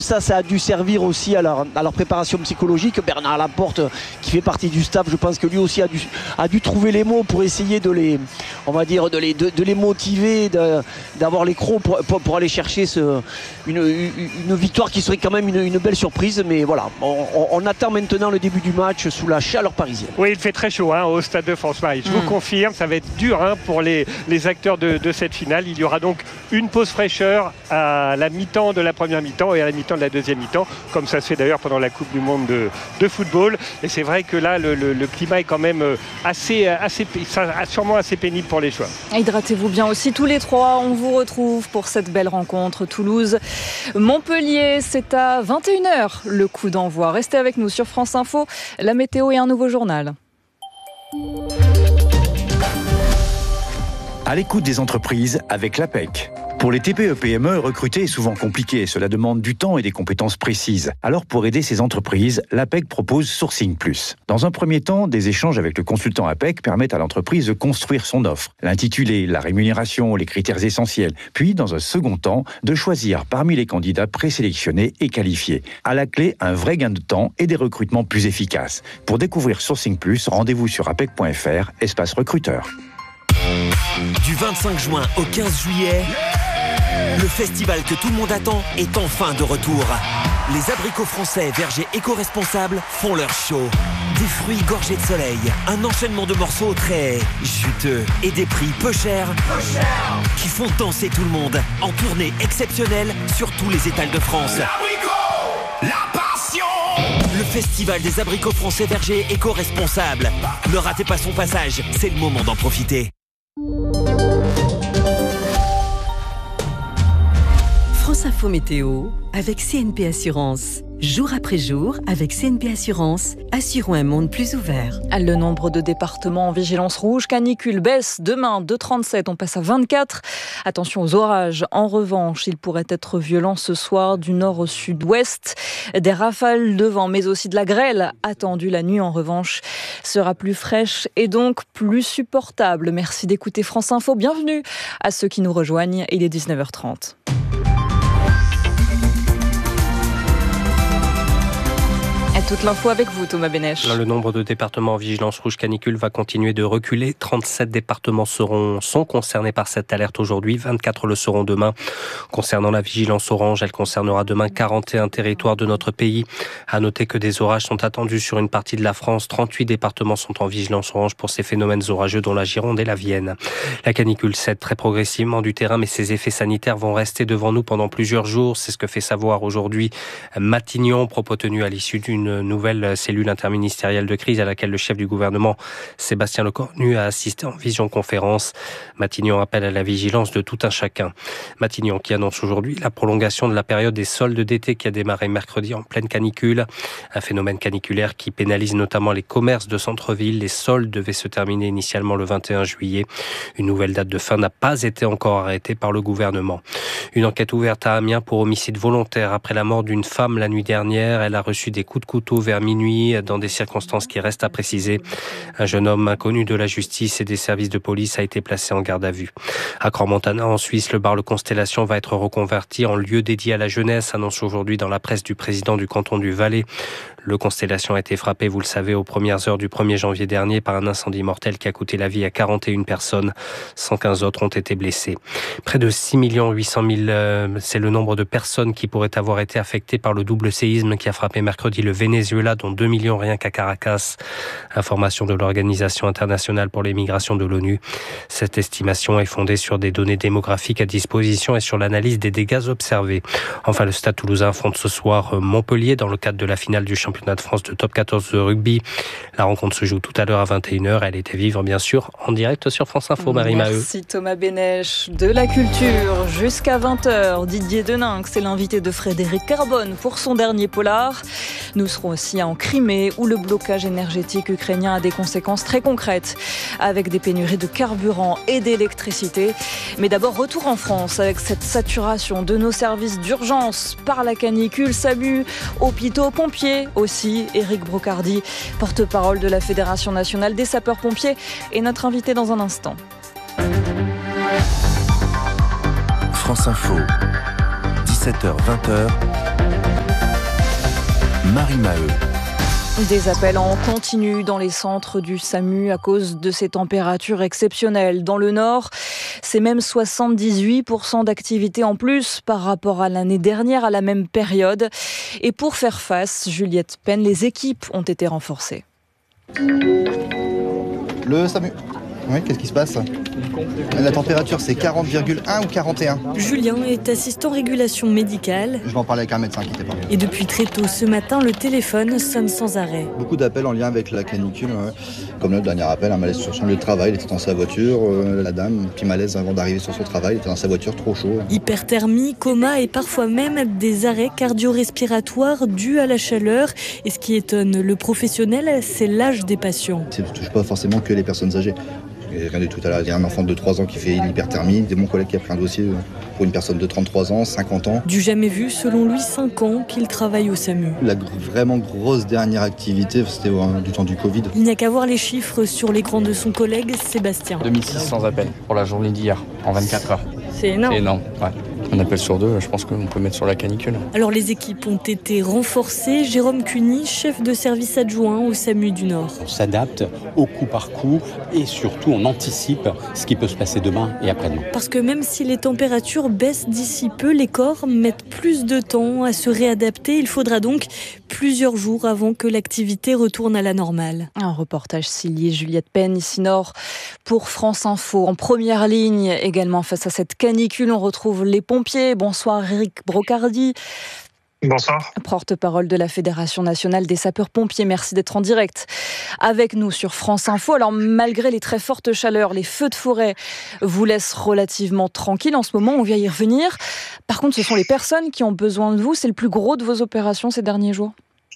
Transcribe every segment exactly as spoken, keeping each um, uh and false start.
Ça, ça a dû servir aussi à leur, à leur préparation psychologique. Bernard Laporte, qui fait partie du staff, je pense que lui aussi a dû, a dû trouver les mots pour essayer de les, on va dire, de les, de, de les motiver, de, d'avoir les crocs pour, pour, pour aller chercher ce, une, une, une victoire qui serait quand même une, une belle surprise. Mais voilà, on, on, on attend maintenant le début du match sous la chaleur parisienne. Oui, il fait très chaud hein, au Stade de France-Marie. Je mmh. vous confirme, ça va être dur hein, pour les, les acteurs de, de cette finale. Il y aura donc une pause fraîcheur à la mi-temps de la première mi-temps et à la mi-temps de la deuxième mi-temps, comme ça se fait d'ailleurs pendant la Coupe du Monde de, de football. Et c'est vrai que là, le, le, le climat est quand même assez, assez, sûrement assez pénible pour les joueurs. Hydratez-vous bien aussi tous les trois. On vous retrouve pour cette belle rencontre Toulouse-Montpellier. C'est à vingt et une heures le coup d'envoi. Restez avec nous sur France Info. La météo et un nouveau journal. À l'écoute des entreprises avec l'A P E C. Pour les T P E P M E, recruter est souvent compliqué. Cela demande du temps et des compétences précises. Alors pour aider ces entreprises, l'A P E C propose Sourcing Plus. Dans un premier temps, des échanges avec le consultant A P E C permettent à l'entreprise de construire son offre. L'intitulé, la rémunération, les critères essentiels. Puis, dans un second temps, de choisir parmi les candidats présélectionnés et qualifiés. À la clé, un vrai gain de temps et des recrutements plus efficaces. Pour découvrir Sourcing Plus, rendez-vous sur apec point f r, espace recruteur. Du vingt-cinq juin au quinze juillet, le festival que tout le monde attend est enfin de retour. Les abricots français vergers éco-responsables font leur show. Des fruits gorgés de soleil, un enchaînement de morceaux très juteux et des prix peu chers, peu cher, qui font danser tout le monde en tournée exceptionnelle sur tous les étals de France. L'abricot, la passion. Le festival des abricots français vergers éco-responsables. Ne ratez pas son passage, c'est le moment d'en profiter. France Info Météo avec C N P Assurance. Jour après jour, avec C N P Assurance, assurons un monde plus ouvert. Le nombre de départements en vigilance rouge canicule baisse. Demain, de trente-sept, on passe à vingt-quatre. Attention aux orages. En revanche, ils pourraient être violents ce soir du nord au sud-ouest. Des rafales de vent, mais aussi de la grêle attendue. La nuit, en revanche, sera plus fraîche et donc plus supportable. Merci d'écouter France Info. Bienvenue à ceux qui nous rejoignent. Il est dix-neuf heures trente. Toute l'info avec vous, Thomas Bénèche. Le nombre de départements en vigilance rouge canicule va continuer de reculer. trente-sept départements seront, sont concernés par cette alerte aujourd'hui. vingt-quatre le seront demain. Concernant la vigilance orange, elle concernera demain quarante et un territoires de notre pays. À noter que des orages sont attendus sur une partie de la France. trente-huit départements sont en vigilance orange pour ces phénomènes orageux, dont la Gironde et la Vienne. La canicule cède très progressivement du terrain, mais ses effets sanitaires vont rester devant nous pendant plusieurs jours. C'est ce que fait savoir aujourd'hui Matignon, propos tenu à l'issue d'une nouvelle cellule interministérielle de crise à laquelle le chef du gouvernement, Sébastien Lecornu, a assisté en visioconférence. Matignon appelle à la vigilance de tout un chacun. Matignon qui annonce aujourd'hui la prolongation de la période des soldes d'été qui a démarré mercredi en pleine canicule. Un phénomène caniculaire qui pénalise notamment les commerces de centre-ville. Les soldes devaient se terminer initialement le vingt et un juillet. Une nouvelle date de fin n'a pas été encore arrêtée par le gouvernement. Une enquête ouverte à Amiens pour homicide volontaire après la mort d'une femme la nuit dernière. Elle a reçu des coups de couteau vers minuit dans des circonstances qui restent à préciser. Un jeune homme inconnu de la justice et des services de police a été placé en garde à vue. À Crans-Montana, en Suisse, le bar Le Constellation va être reconverti en lieu dédié à la jeunesse, annonce aujourd'hui dans la presse du président du canton du Valais. Le Constellation a été frappé, vous le savez, aux premières heures du premier janvier dernier par un incendie mortel qui a coûté la vie à quarante et une personnes. cent quinze autres ont été blessées. Près de six millions huit cent mille, euh, c'est le nombre de personnes qui pourraient avoir été affectées par le double séisme qui a frappé mercredi le Venezuela, dont deux millions rien qu'à Caracas. Information de l'Organisation internationale pour les migrations de l'ONU. Cette estimation est fondée sur des données démographiques à disposition et sur l'analyse des dégâts observés. Enfin, le Stade Toulousain affronte ce soir Montpellier dans le cadre de la finale du championnat de France de top quatorze de rugby. La rencontre se joue tout à l'heure à vingt et une heures. Elle était vivre, bien sûr, en direct sur France Info. Marie Maheu. Merci Thomas Bénèche. De la culture jusqu'à vingt heures. Didier Deninx est l'invité de Frédéric Carbone pour son dernier polar. Nous serons aussi en Crimée où le blocage énergétique ukrainien a des conséquences très concrètes avec des pénuries de carburant et d'électricité. Mais d'abord, retour en France avec cette saturation de nos services d'urgence par la canicule. SAMU, hôpitaux, pompiers aussi. Éric Brocardi, porte-parole de la Fédération nationale des sapeurs-pompiers, est notre invité dans un instant. France Info, dix-sept heures vingt. Marie Maheu. Des appels en continu dans les centres du SAMU à cause de ces températures exceptionnelles. Dans le Nord, c'est même soixante-dix-huit pour cent d'activité en plus par rapport à l'année dernière à la même période. Et pour faire face, Juliette Penn, les équipes ont été renforcées. Le SAMU. Oui, qu'est-ce qui se passe ? La température, c'est quarante virgule un ou quarante et un. Julien est assistant régulation médicale. Je vais en parler avec un médecin, inquiétez pas. Et depuis très tôt ce matin, le téléphone sonne sans arrêt. Beaucoup d'appels en lien avec la canicule. Ouais. Comme le dernier appel, un malaise sur son lieu de travail. Il était dans sa voiture. Euh, la dame, un petit malaise avant d'arriver sur son travail. Il était dans sa voiture, trop chaud. Hyperthermie, coma et parfois même des arrêts cardio-respiratoires dus à la chaleur. Et ce qui étonne le professionnel, c'est l'âge des patients. Ça ne touche pas forcément que les personnes âgées. Et rien du tout. Il y a un enfant de trois ans qui fait une hyperthermie. C'est mon collègue qui a pris un dossier pour une personne de trente-trois ans, cinquante ans. Du jamais vu, selon lui, cinq ans qu'il travaille au SAMU. La vraiment grosse dernière activité, c'était du temps du Covid. Il n'y a qu'à voir les chiffres sur l'écran de son collègue Sébastien. deux mille six cents appels pour la journée d'hier, en vingt-quatre heures. C'est énorme. C'est énorme, ouais. Un appel sur deux, je pense qu'on peut mettre sur la canicule. Alors les équipes ont été renforcées. Jérôme Cuny, chef de service adjoint au SAMU du Nord. On s'adapte au coup par coup et surtout on anticipe ce qui peut se passer demain et après-demain. Parce que même si les températures baissent d'ici peu, les corps mettent plus de temps à se réadapter. Il faudra donc plusieurs jours avant que l'activité retourne à la normale. Un reportage signé Juliette Penn, ici Nord, pour France Info. En première ligne également face à cette canicule, on retrouve les pompiers. Bonsoir Eric Brocardi. Bonsoir. Porte-parole de la Fédération nationale des sapeurs-pompiers. Merci d'être en direct avec nous sur France Info. Alors malgré les très fortes chaleurs, les feux de forêt vous laissent relativement tranquille en ce moment. On vient y revenir. Par contre, ce sont les personnes qui ont besoin de vous. C'est le plus gros de vos opérations ces derniers jours.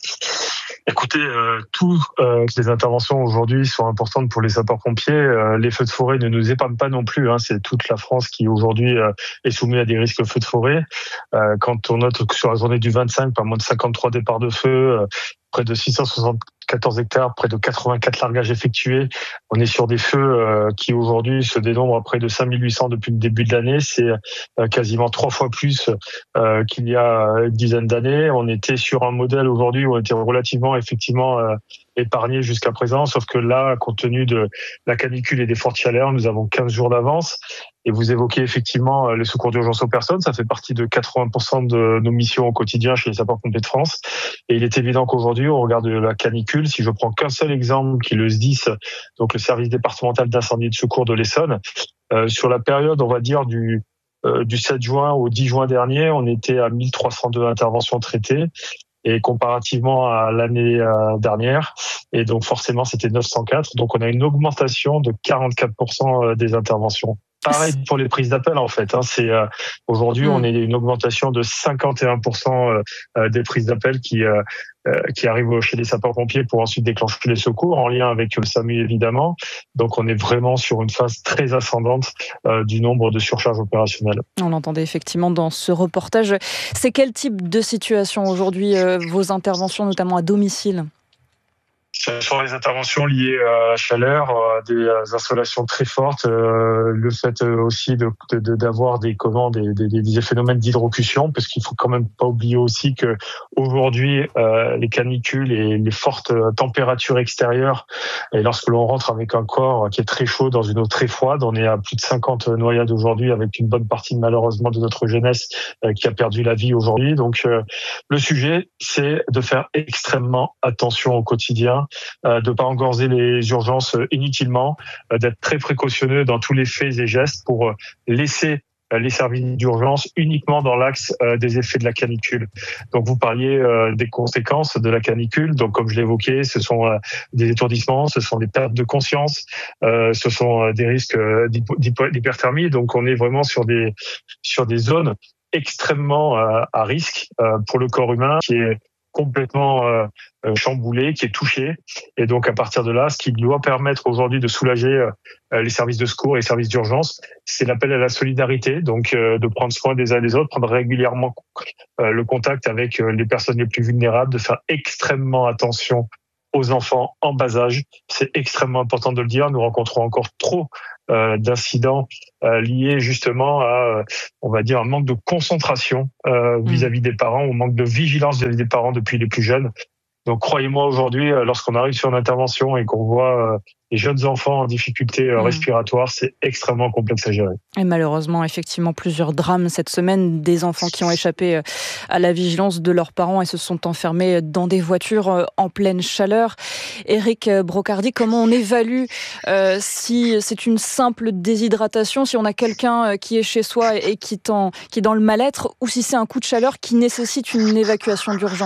Écoutez, euh, toutes euh, les interventions aujourd'hui sont importantes pour les sapeurs-pompiers. Euh, les feux de forêt ne nous épargnent pas non plus. Hein. C'est toute la France qui aujourd'hui euh, est soumise à des risques de feux de forêt. Euh, quand on note que sur la journée du vingt-cinq, pas moins de cinquante-trois départs de feu, euh, près de six cent soixante-quatorze hectares, près de quatre-vingt-quatre largages effectués. On est sur des feux euh, qui aujourd'hui se dénombrent à près de cinq mille huit cents depuis le début de l'année. C'est euh, quasiment trois fois plus euh, qu'il y a une dizaine d'années. On était sur un modèle aujourd'hui où on était relativement effectivement euh, épargné jusqu'à présent, sauf que là, compte tenu de la canicule et des fortes chaleurs, nous avons quinze jours d'avance. Et vous évoquez effectivement le secours d'urgence aux personnes. Ça fait partie de quatre-vingts pour cent de nos missions au quotidien chez les sapeurs-pompiers de France. Et il est évident qu'aujourd'hui, au regard de la canicule, si je prends qu'un seul exemple, qui est le S D I S, donc le service départemental d'incendie et de secours de l'Essonne, euh, sur la période, on va dire, du, euh, du sept juin au dix juin dernier, on était à mille trois cent deux interventions traitées. Et comparativement à l'année dernière, et donc forcément c'était neuf cent quatre, donc on a une augmentation de quarante-quatre pour cent des interventions. Pareil pour les prises d'appel en fait. Hein, c'est euh, aujourd'hui mmh. on est une augmentation de cinquante et un pour cent euh, des prises d'appel qui euh, euh, qui arrivent chez les sapeurs-pompiers pour ensuite déclencher les secours en lien avec le SAMU évidemment. Donc on est vraiment sur une phase très ascendante euh, du nombre de surcharges opérationnelles. On l'entendait effectivement dans ce reportage. C'est quel type de situation aujourd'hui euh, vos interventions, notamment à domicile ? Ce sont les interventions liées à la chaleur, à des installations très fortes, euh, le fait aussi de, de, d'avoir des, comment, des, des, des phénomènes d'hydrocution, parce qu'il faut quand même pas oublier aussi que aujourd'hui euh, les canicules et les fortes températures extérieures, et lorsque l'on rentre avec un corps qui est très chaud dans une eau très froide, on est à plus de cinquante noyades aujourd'hui, avec une bonne partie malheureusement de notre jeunesse euh, qui a perdu la vie aujourd'hui. Donc euh, le sujet, c'est de faire extrêmement attention au quotidien. Euh, de ne pas engorger les urgences inutilement, euh, d'être très précautionneux dans tous les faits et gestes pour euh, laisser euh, les services d'urgence uniquement dans l'axe euh, des effets de la canicule. Donc vous parliez euh, des conséquences de la canicule, donc comme je l'évoquais, ce sont euh, des étourdissements, ce sont des pertes de conscience, euh, ce sont euh, des risques euh, d'hyperthermie, donc on est vraiment sur des, sur des zones extrêmement euh, à risque euh, pour le corps humain qui est complètement euh, chamboulé, qui est touché. Et donc, à partir de là, ce qui doit permettre aujourd'hui de soulager euh, les services de secours et les services d'urgence, c'est l'appel à la solidarité, donc euh, de prendre soin des uns des autres, prendre régulièrement euh, le contact avec euh, les personnes les plus vulnérables, de faire extrêmement attention aux enfants en bas âge. C'est extrêmement important de le dire. Nous rencontrons encore trop euh, d'incidents euh, liés justement à, euh, on va dire, un manque de concentration euh, vis-à-vis des parents, au manque de vigilance vis-à-vis des parents depuis les plus jeunes. Donc croyez-moi, aujourd'hui, lorsqu'on arrive sur une intervention et qu'on voit les jeunes enfants en difficulté mmh. respiratoire, c'est extrêmement complexe à gérer. Et malheureusement, effectivement, plusieurs drames cette semaine, des enfants qui ont échappé à la vigilance de leurs parents et se sont enfermés dans des voitures en pleine chaleur. Éric Brocardi, comment on évalue euh, si c'est une simple déshydratation, si on a quelqu'un qui est chez soi et qui, tend, qui est dans le mal-être, ou si c'est un coup de chaleur qui nécessite une évacuation d'urgence ?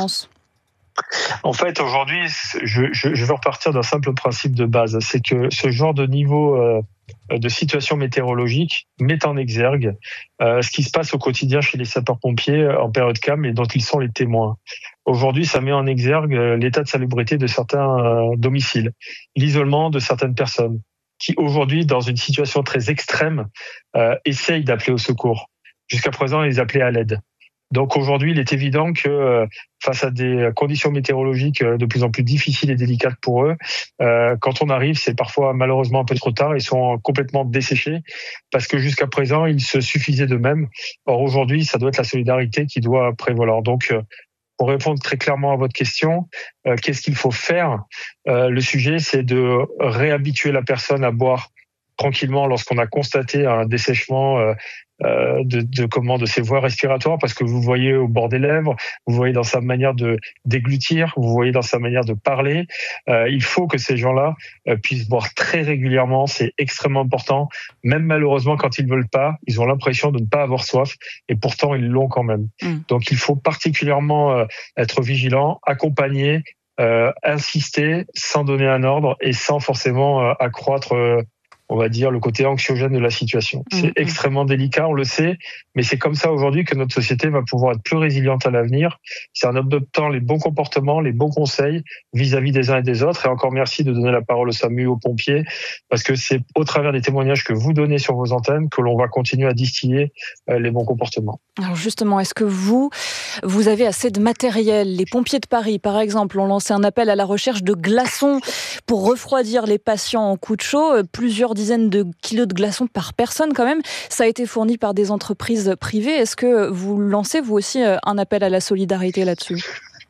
En fait, aujourd'hui, je, je, je veux repartir d'un simple principe de base, c'est que ce genre de niveau euh, de situation météorologique met en exergue euh, ce qui se passe au quotidien chez les sapeurs-pompiers en période calme et dont ils sont les témoins. Aujourd'hui, ça met en exergue l'état de salubrité de certains euh, domiciles, l'isolement de certaines personnes qui, aujourd'hui, dans une situation très extrême, euh, essayent d'appeler au secours. Jusqu'à présent, ils appelaient à l'aide. Donc aujourd'hui, il est évident que euh, face à des conditions météorologiques de plus en plus difficiles et délicates pour eux, euh, quand on arrive, c'est parfois malheureusement un peu trop tard. Ils sont complètement desséchés parce que jusqu'à présent, ils se suffisaient d'eux-mêmes. Or aujourd'hui, ça doit être la solidarité qui doit prévaloir. Donc euh, pour répondre très clairement à votre question, euh, qu'est-ce qu'il faut faire ? euh, Le sujet, c'est de réhabituer la personne à boire tranquillement lorsqu'on a constaté un dessèchement euh, euh, de, de comment de ses voies respiratoires, parce que vous voyez au bord des lèvres, vous voyez dans sa manière de déglutir, vous voyez dans sa manière de parler. Euh, il faut que ces gens-là euh, puissent boire très régulièrement, c'est extrêmement important. Même malheureusement, quand ils veulent pas, ils ont l'impression de ne pas avoir soif, et pourtant ils l'ont quand même. Mmh. Donc il faut particulièrement euh, être vigilant, accompagner, euh, insister, sans donner un ordre et sans forcément euh, accroître euh, on va dire, le côté anxiogène de la situation. C'est mmh. extrêmement délicat, on le sait, mais c'est comme ça aujourd'hui que notre société va pouvoir être plus résiliente à l'avenir. C'est en adoptant les bons comportements, les bons conseils vis-à-vis des uns et des autres. Et encore merci de donner la parole au SAMU, aux pompiers, parce que c'est au travers des témoignages que vous donnez sur vos antennes que l'on va continuer à distiller les bons comportements. Alors justement, est-ce que vous, vous avez assez de matériel ? Les pompiers de Paris, par exemple, ont lancé un appel à la recherche de glaçons pour refroidir les patients en coup de chaud. Plusieurs dizaines de kilos de glaçons par personne quand même. Ça a été fourni par des entreprises privées. Est-ce que vous lancez vous aussi un appel à la solidarité là-dessus ?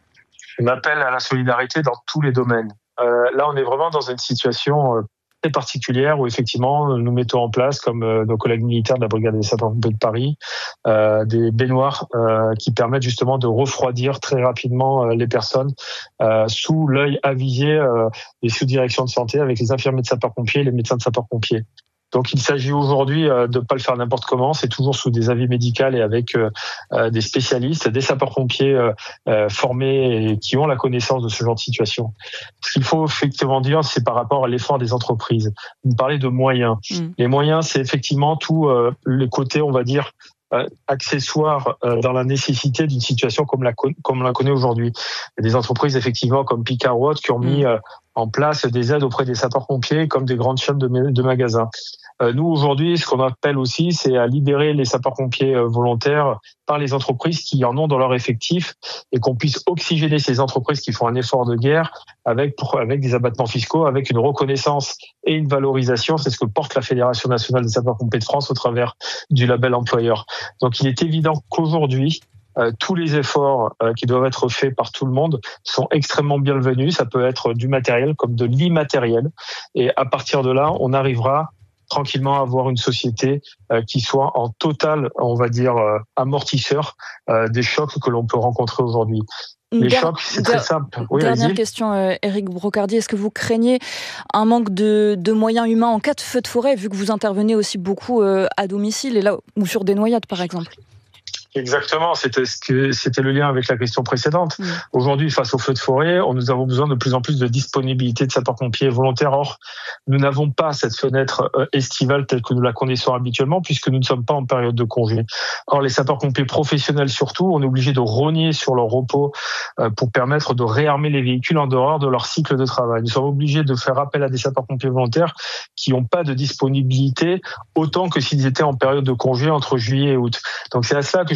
Un appel à la solidarité dans tous les domaines. Euh, là, on est vraiment dans une situation euh, très particulière où effectivement nous mettons en place, comme euh, nos collègues militaires de la brigade des sapeurs-pompiers de Paris, euh, des baignoires euh, qui permettent justement de refroidir très rapidement euh, les personnes euh, sous l'œil avisé euh, des sous-directions de santé avec les infirmiers de sapeurs-pompiers et les médecins de sapeurs-pompiers. Donc il s'agit aujourd'hui euh, de ne pas le faire n'importe comment, c'est toujours sous des avis médicaux et avec euh, euh, des spécialistes, des sapeurs-pompiers euh, euh, formés et qui ont la connaissance de ce genre de situation. Ce qu'il faut effectivement dire, c'est par rapport à l'effort des entreprises. Vous parlez de moyens. Mmh. Les moyens, c'est effectivement tout euh, le côté, on va dire, Euh, accessoire euh, dans la nécessité d'une situation comme la comme on la connaît aujourd'hui. Il y a des entreprises effectivement comme Picard ou autres qui ont mis euh, en place des aides auprès des sapeurs-pompiers comme des grandes chaînes de, de magasins. Euh, nous aujourd'hui, ce qu'on appelle aussi, c'est à libérer les sapeurs-pompiers euh, volontaires par les entreprises qui en ont dans leur effectif et qu'on puisse oxygéner ces entreprises qui font un effort de guerre avec avec des abattements fiscaux, avec une reconnaissance et une valorisation. C'est ce que porte la Fédération nationale des sapeurs-pompiers de France au travers du label employeur. Donc il est évident qu'aujourd'hui, euh, tous les efforts euh, qui doivent être faits par tout le monde sont extrêmement bienvenus. Ça peut être du matériel comme de l'immatériel. Et à partir de là, on arrivera tranquillement à avoir une société euh, qui soit en total, on va dire, euh, amortisseur euh, des chocs que l'on peut rencontrer aujourd'hui. Les Der- chocs, c'est Der- très simple. Oui, dernière vas-y. question, euh, Éric Brocardi. Est-ce que vous craignez un manque de, de moyens humains en cas de feu de forêt, vu que vous intervenez aussi beaucoup euh, à domicile et là, ou sur des noyades, par exemple ? Exactement, c'était ce que c'était le lien avec la question précédente. Mmh. Aujourd'hui, face aux feux de forêt, on, nous avons besoin de plus en plus de disponibilité de sapeurs-pompiers volontaires. Or, nous n'avons pas cette fenêtre euh, estivale telle que nous la connaissons habituellement, puisque nous ne sommes pas en période de congé. Or, les sapeurs-pompiers professionnels surtout, on est obligé de rogner sur leur repos euh, pour permettre de réarmer les véhicules en dehors de leur cycle de travail. Nous sommes obligés de faire appel à des sapeurs-pompiers volontaires qui n'ont pas de disponibilité autant que s'ils étaient en période de congé entre juillet et août. Donc, c'est à cela que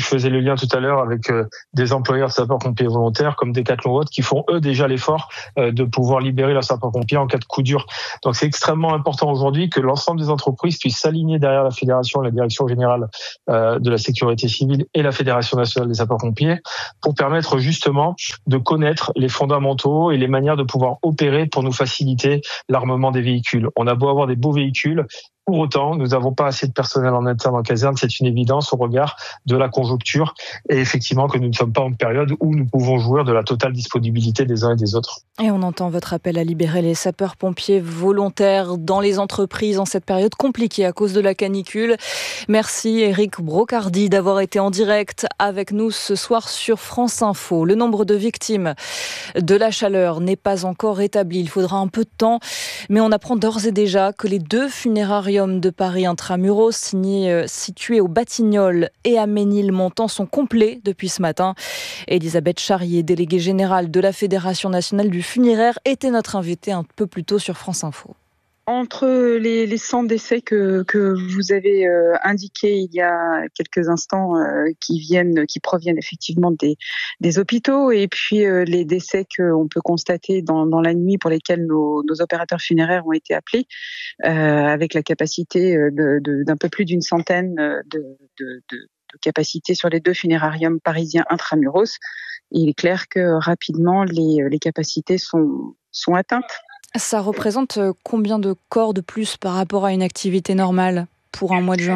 je faisais le lien tout à l'heure avec euh, des employeurs sapeurs-pompiers volontaires comme Decathlon ou autres qui font eux déjà l'effort euh, de pouvoir libérer leurs sapeurs-pompiers en cas de coup dur. Donc c'est extrêmement important aujourd'hui que l'ensemble des entreprises puissent s'aligner derrière la fédération, la direction générale euh, de la sécurité civile et la Fédération nationale des sapeurs-pompiers pour permettre justement de connaître les fondamentaux et les manières de pouvoir opérer pour nous faciliter l'armement des véhicules. On a beau avoir des beaux véhicules, pour autant, nous n'avons pas assez de personnel en interne en caserne, c'est une évidence au regard de la conjoncture et effectivement que nous ne sommes pas en période où nous pouvons jouir de la totale disponibilité des uns et des autres. Et on entend votre appel à libérer les sapeurs-pompiers volontaires dans les entreprises en cette période compliquée à cause de la canicule. Merci Éric Brocardi d'avoir été en direct avec nous ce soir sur France Info. Le nombre de victimes de la chaleur n'est pas encore établi, il faudra un peu de temps, mais on apprend d'ores et déjà que les deux funérariums de Paris Intramuros, situés au Batignolles et à Ménilmontant, sont complets depuis ce matin. Elisabeth Charrier, déléguée générale de la Fédération nationale du funéraire, était notre invitée un peu plus tôt sur France Info. Entre les, les cent décès que, que vous avez euh, indiqués il y a quelques instants, euh, qui viennent, qui proviennent effectivement des, des hôpitaux, et puis euh, les décès qu'on peut constater dans, dans la nuit pour lesquels nos, nos opérateurs funéraires ont été appelés, euh, avec la capacité de, de, d'un peu plus d'une centaine de, de, de, de capacités sur les deux funérariums parisiens intramuros, il est clair que rapidement les, les capacités sont, sont atteintes. Ça représente combien de corps de plus par rapport à une activité normale pour un mois de juin ?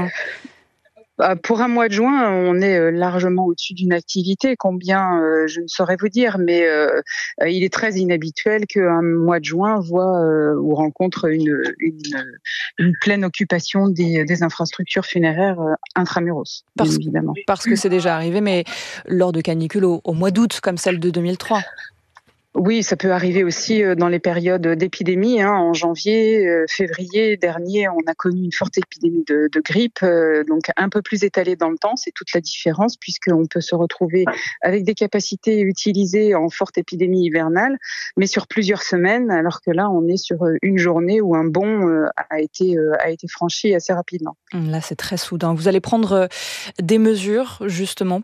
Pour un mois de juin, on est largement au-dessus d'une activité. Combien, euh, je ne saurais vous dire, mais euh, il est très inhabituel qu'un mois de juin voit euh, ou rencontre une, une, une pleine occupation des, des infrastructures funéraires euh, intramuros, parce, bien évidemment. Parce que c'est déjà arrivé, mais lors de canicules au, au mois d'août, comme celle de deux mille trois. Oui, ça peut arriver aussi dans les périodes d'épidémie. Hein. En janvier, euh, février dernier, on a connu une forte épidémie de, de grippe, euh, donc un peu plus étalée dans le temps. C'est toute la différence puisqu'on peut se retrouver avec des capacités utilisées en forte épidémie hivernale, mais sur plusieurs semaines, alors que là, on est sur une journée où un bond euh, a été euh, a été franchi assez rapidement. Là, c'est très soudain. Vous allez prendre des mesures, justement.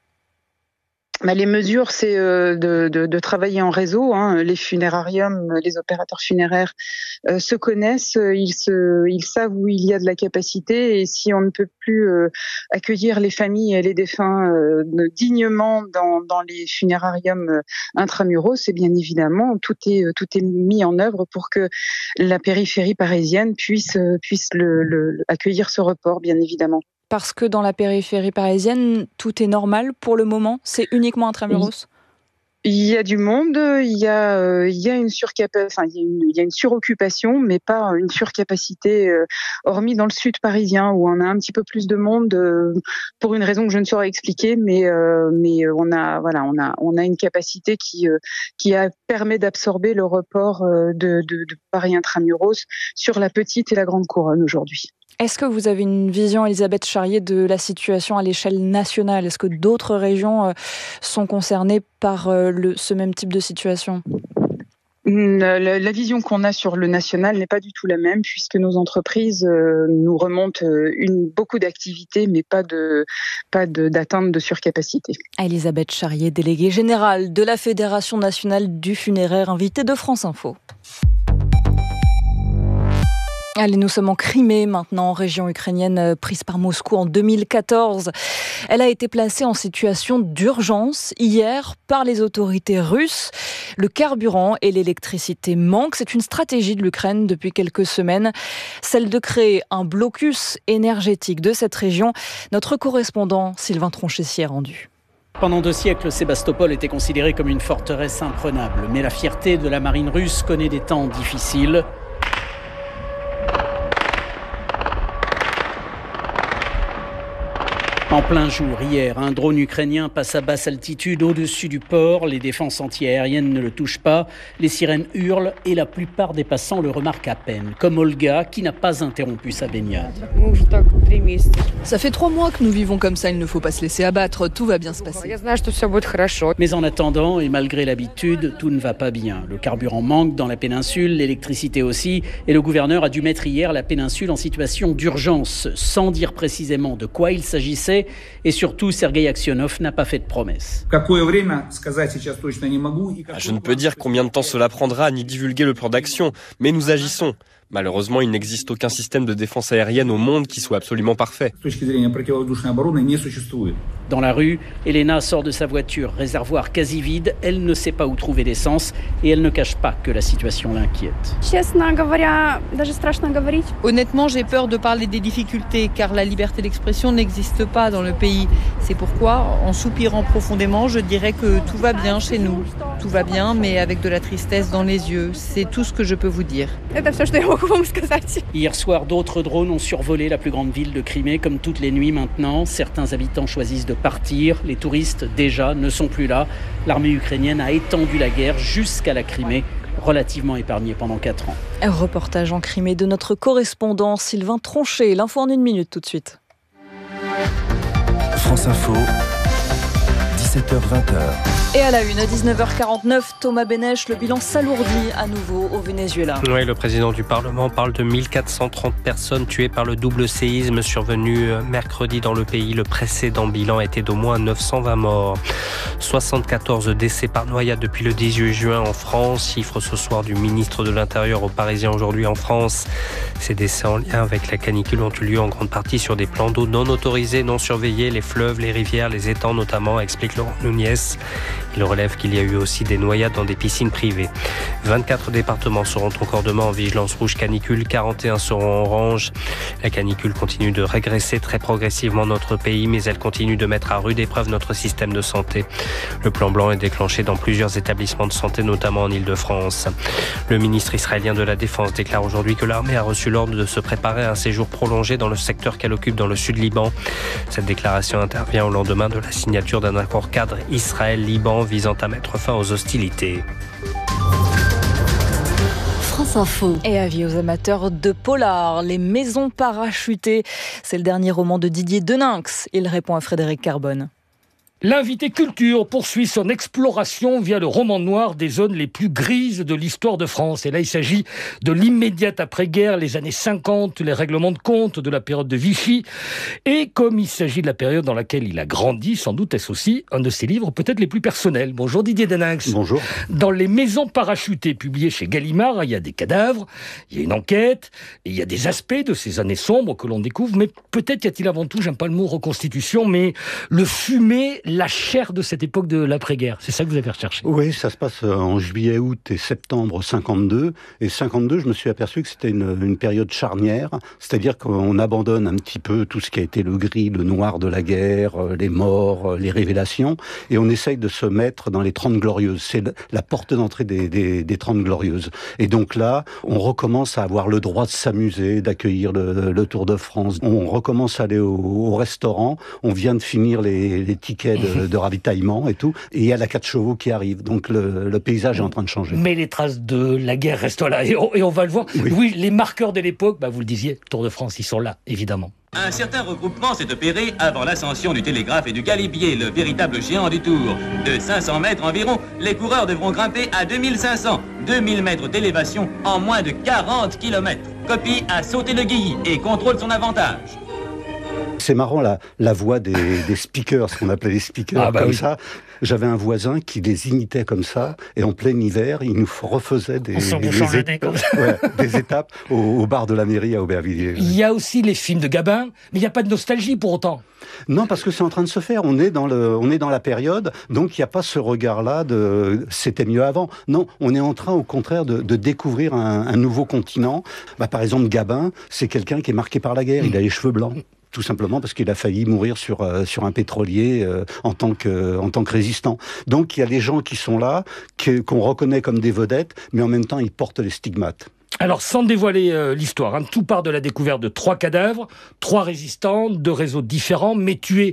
Bah, les mesures, c'est euh, de, de, de travailler en réseau. Hein. Les funérariums, les opérateurs funéraires euh, se connaissent, ils, se, ils savent où il y a de la capacité. Et si on ne peut plus euh, accueillir les familles et les défunts euh, dignement dans, dans les funérariums intramuros, c'est bien évidemment tout est tout est mis en œuvre pour que la périphérie parisienne puisse puisse le, le, accueillir ce report, bien évidemment. Parce que dans la périphérie parisienne, tout est normal pour le moment, c'est uniquement intramuros ? Il y a du monde, il y a, euh, il y a une surcapa- enfin, il y a une, il y a une suroccupation, mais pas une surcapacité, euh, hormis dans le sud parisien où on a un petit peu plus de monde euh, pour une raison que je ne saurais expliquer, mais euh, mais on a voilà, on a on a une capacité qui euh, qui a, permet d'absorber le report euh, de, de, de Paris intramuros sur la petite et la grande couronne aujourd'hui. Est-ce que vous avez une vision, Elisabeth Charrier, de la situation à l'échelle nationale ? Est-ce que d'autres régions sont concernées par le, ce même type de situation ? La, la vision qu'on a sur le national n'est pas du tout la même puisque nos entreprises euh, nous remontent une, beaucoup d'activités mais pas, de, pas de, d'atteinte de surcapacité. Elisabeth Charrier, déléguée générale de la Fédération nationale du funéraire, invitée de France Info. Allez, nous sommes en Crimée maintenant, région ukrainienne prise par Moscou en deux mille quatorze. Elle a été placée en situation d'urgence hier par les autorités russes. Le carburant et l'électricité manquent. C'est une stratégie de l'Ukraine depuis quelques semaines, celle de créer un blocus énergétique de cette région. Notre correspondant Sylvain Tronchet s'y est rendu. Pendant deux siècles, Sébastopol était considérée comme une forteresse imprenable. Mais la fierté de la marine russe connaît des temps difficiles. En plein jour, hier, un drone ukrainien passe à basse altitude au-dessus du port. Les défenses antiaériennes ne le touchent pas. Les sirènes hurlent et la plupart des passants le remarquent à peine. Comme Olga, qui n'a pas interrompu sa baignade. Ça fait trois mois que nous vivons comme ça, il ne faut pas se laisser abattre, tout va bien se passer. Mais en attendant, et malgré l'habitude, tout ne va pas bien. Le carburant manque dans la péninsule, l'électricité aussi, et le gouverneur a dû mettre hier la péninsule en situation d'urgence. Sans dire précisément de quoi il s'agissait, fait. Et surtout, Sergueï Aksionov n'a pas fait de promesses. Je ne peux dire combien de temps cela prendra ni divulguer le plan d'action, mais nous agissons. Malheureusement, il n'existe aucun système de défense aérienne au monde qui soit absolument parfait. Dans la rue, Elena sort de sa voiture, réservoir quasi vide. Elle ne sait pas où trouver l'essence et elle ne cache pas que la situation l'inquiète. Honnêtement, j'ai peur de parler des difficultés car la liberté d'expression n'existe pas dans le pays. C'est pourquoi, en soupirant profondément, je dirais que tout va bien chez nous. Tout va bien, mais avec de la tristesse dans les yeux. C'est tout ce que je peux vous dire. Hier soir, d'autres drones ont survolé la plus grande ville de Crimée, comme toutes les nuits maintenant. Certains habitants choisissent de partir. Les touristes, déjà, ne sont plus là. L'armée ukrainienne a étendu la guerre jusqu'à la Crimée, relativement épargnée pendant quatre ans. Un reportage en Crimée de notre correspondant Sylvain Tronchet. L'info en une minute tout de suite. France Info, dix-sept heures vingt. Et à la une, à dix-neuf heures quarante-neuf, Thomas Benech, le bilan s'alourdit à nouveau au Venezuela. Oui, le président du Parlement parle de mille quatre cent trente personnes tuées par le double séisme survenu mercredi dans le pays. Le précédent bilan était d'au moins neuf cent vingt morts. soixante-quatorze décès par noyade depuis le dix-huit juin en France. Chiffre ce soir du ministre de l'Intérieur aux Parisiens aujourd'hui en France. Ces décès en lien avec la canicule ont eu lieu en grande partie sur des plans d'eau non autorisés, non surveillés, les fleuves, les rivières, les étangs notamment, explique Laurent Nunez. Il relève qu'il y a eu aussi des noyades dans des piscines privées. vingt-quatre départements seront encore demain en vigilance rouge canicule, quarante et un seront en orange. La canicule continue de régresser très progressivement dans notre pays, mais elle continue de mettre à rude épreuve notre système de santé. Le plan blanc est déclenché dans plusieurs établissements de santé, notamment en Île-de-France. Le ministre israélien de la Défense déclare aujourd'hui que l'armée a reçu l'ordre de se préparer à un séjour prolongé dans le secteur qu'elle occupe dans le sud Liban. Cette déclaration intervient au lendemain de la signature d'un accord cadre Israël-Liban visant à mettre fin aux hostilités. France Info. Et avis aux amateurs de polar, Les Maisons parachutées. C'est le dernier roman de Didier Deninx. Il répond à Frédéric Carbone. L'invité culture poursuit son exploration via le roman noir des zones les plus grises de l'histoire de France. Et là, il s'agit de l'immédiate après-guerre, les années cinquante, les règlements de compte de la période de Vichy. Et comme il s'agit de la période dans laquelle il a grandi, sans doute est-ce aussi un de ses livres peut-être les plus personnels. Bonjour Didier Deninx. Bonjour. Dans Les Maisons parachutées, publiées chez Gallimard, il y a des cadavres, il y a une enquête, et il y a des aspects de ces années sombres que l'on découvre. Mais peut-être y a-t-il avant tout, j'aime pas le mot reconstitution, mais le fumet, la chair de cette époque de l'après-guerre. C'est ça que vous avez recherché. Oui, ça se passe en juillet, août et septembre cinquante-deux. Et cinquante-deux, je me suis aperçu que c'était une, une période charnière. C'est-à-dire qu'on abandonne un petit peu tout ce qui a été le gris, le noir de la guerre, les morts, les révélations. Et on essaye de se mettre dans les Trente Glorieuses. C'est la porte d'entrée des, des, des Trente Glorieuses. Et donc là, on recommence à avoir le droit de s'amuser, d'accueillir le, le Tour de France. On recommence à aller au, au restaurant. On vient de finir les, les tickets de, de ravitaillement et tout. Et il y a la quatre chevaux qui arrive. Donc le, le paysage est en train de changer. Mais les traces de la guerre restent là. Et on, et on va le voir. Oui, oui les marqueurs de l'époque, bah vous le disiez, Tour de France, ils sont là, évidemment. Un certain regroupement s'est opéré avant l'ascension du télégraphe et du galibier, le véritable géant du Tour. De cinq cents mètres environ, les coureurs devront grimper à deux mille cinq cents. deux mille mètres d'élévation en moins de quarante kilomètres. Copie a sauté le guillis et contrôle son avantage. C'est marrant la, la voix des, des speakers, ce qu'on appelait les speakers, ah bah comme oui. ça. J'avais un voisin qui les imitait comme ça, et en plein hiver, il nous refaisait des, des, des, étapes, ouais, des étapes au, au bar de la mairie à Aubervilliers. Il y a aussi les films de Gabin, mais il n'y a pas de nostalgie pour autant. Non, parce que c'est en train de se faire. On est dans le, on est dans la période, donc il n'y a pas ce regard-là de c'était mieux avant. Non, on est en train, au contraire, de, de découvrir un, un nouveau continent. Bah, par exemple, Gabin, c'est quelqu'un qui est marqué par la guerre. Mmh. Il a les cheveux blancs. Tout simplement parce qu'il a failli mourir sur euh, sur un pétrolier euh, en tant que en tant que résistant. Donc il y a des gens qui sont là, que, qu'on reconnaît comme des vedettes, mais en même temps ils portent les stigmates. Alors, sans dévoiler euh, l'histoire, hein, tout part de la découverte de trois cadavres, trois résistants, deux réseaux différents, mais tués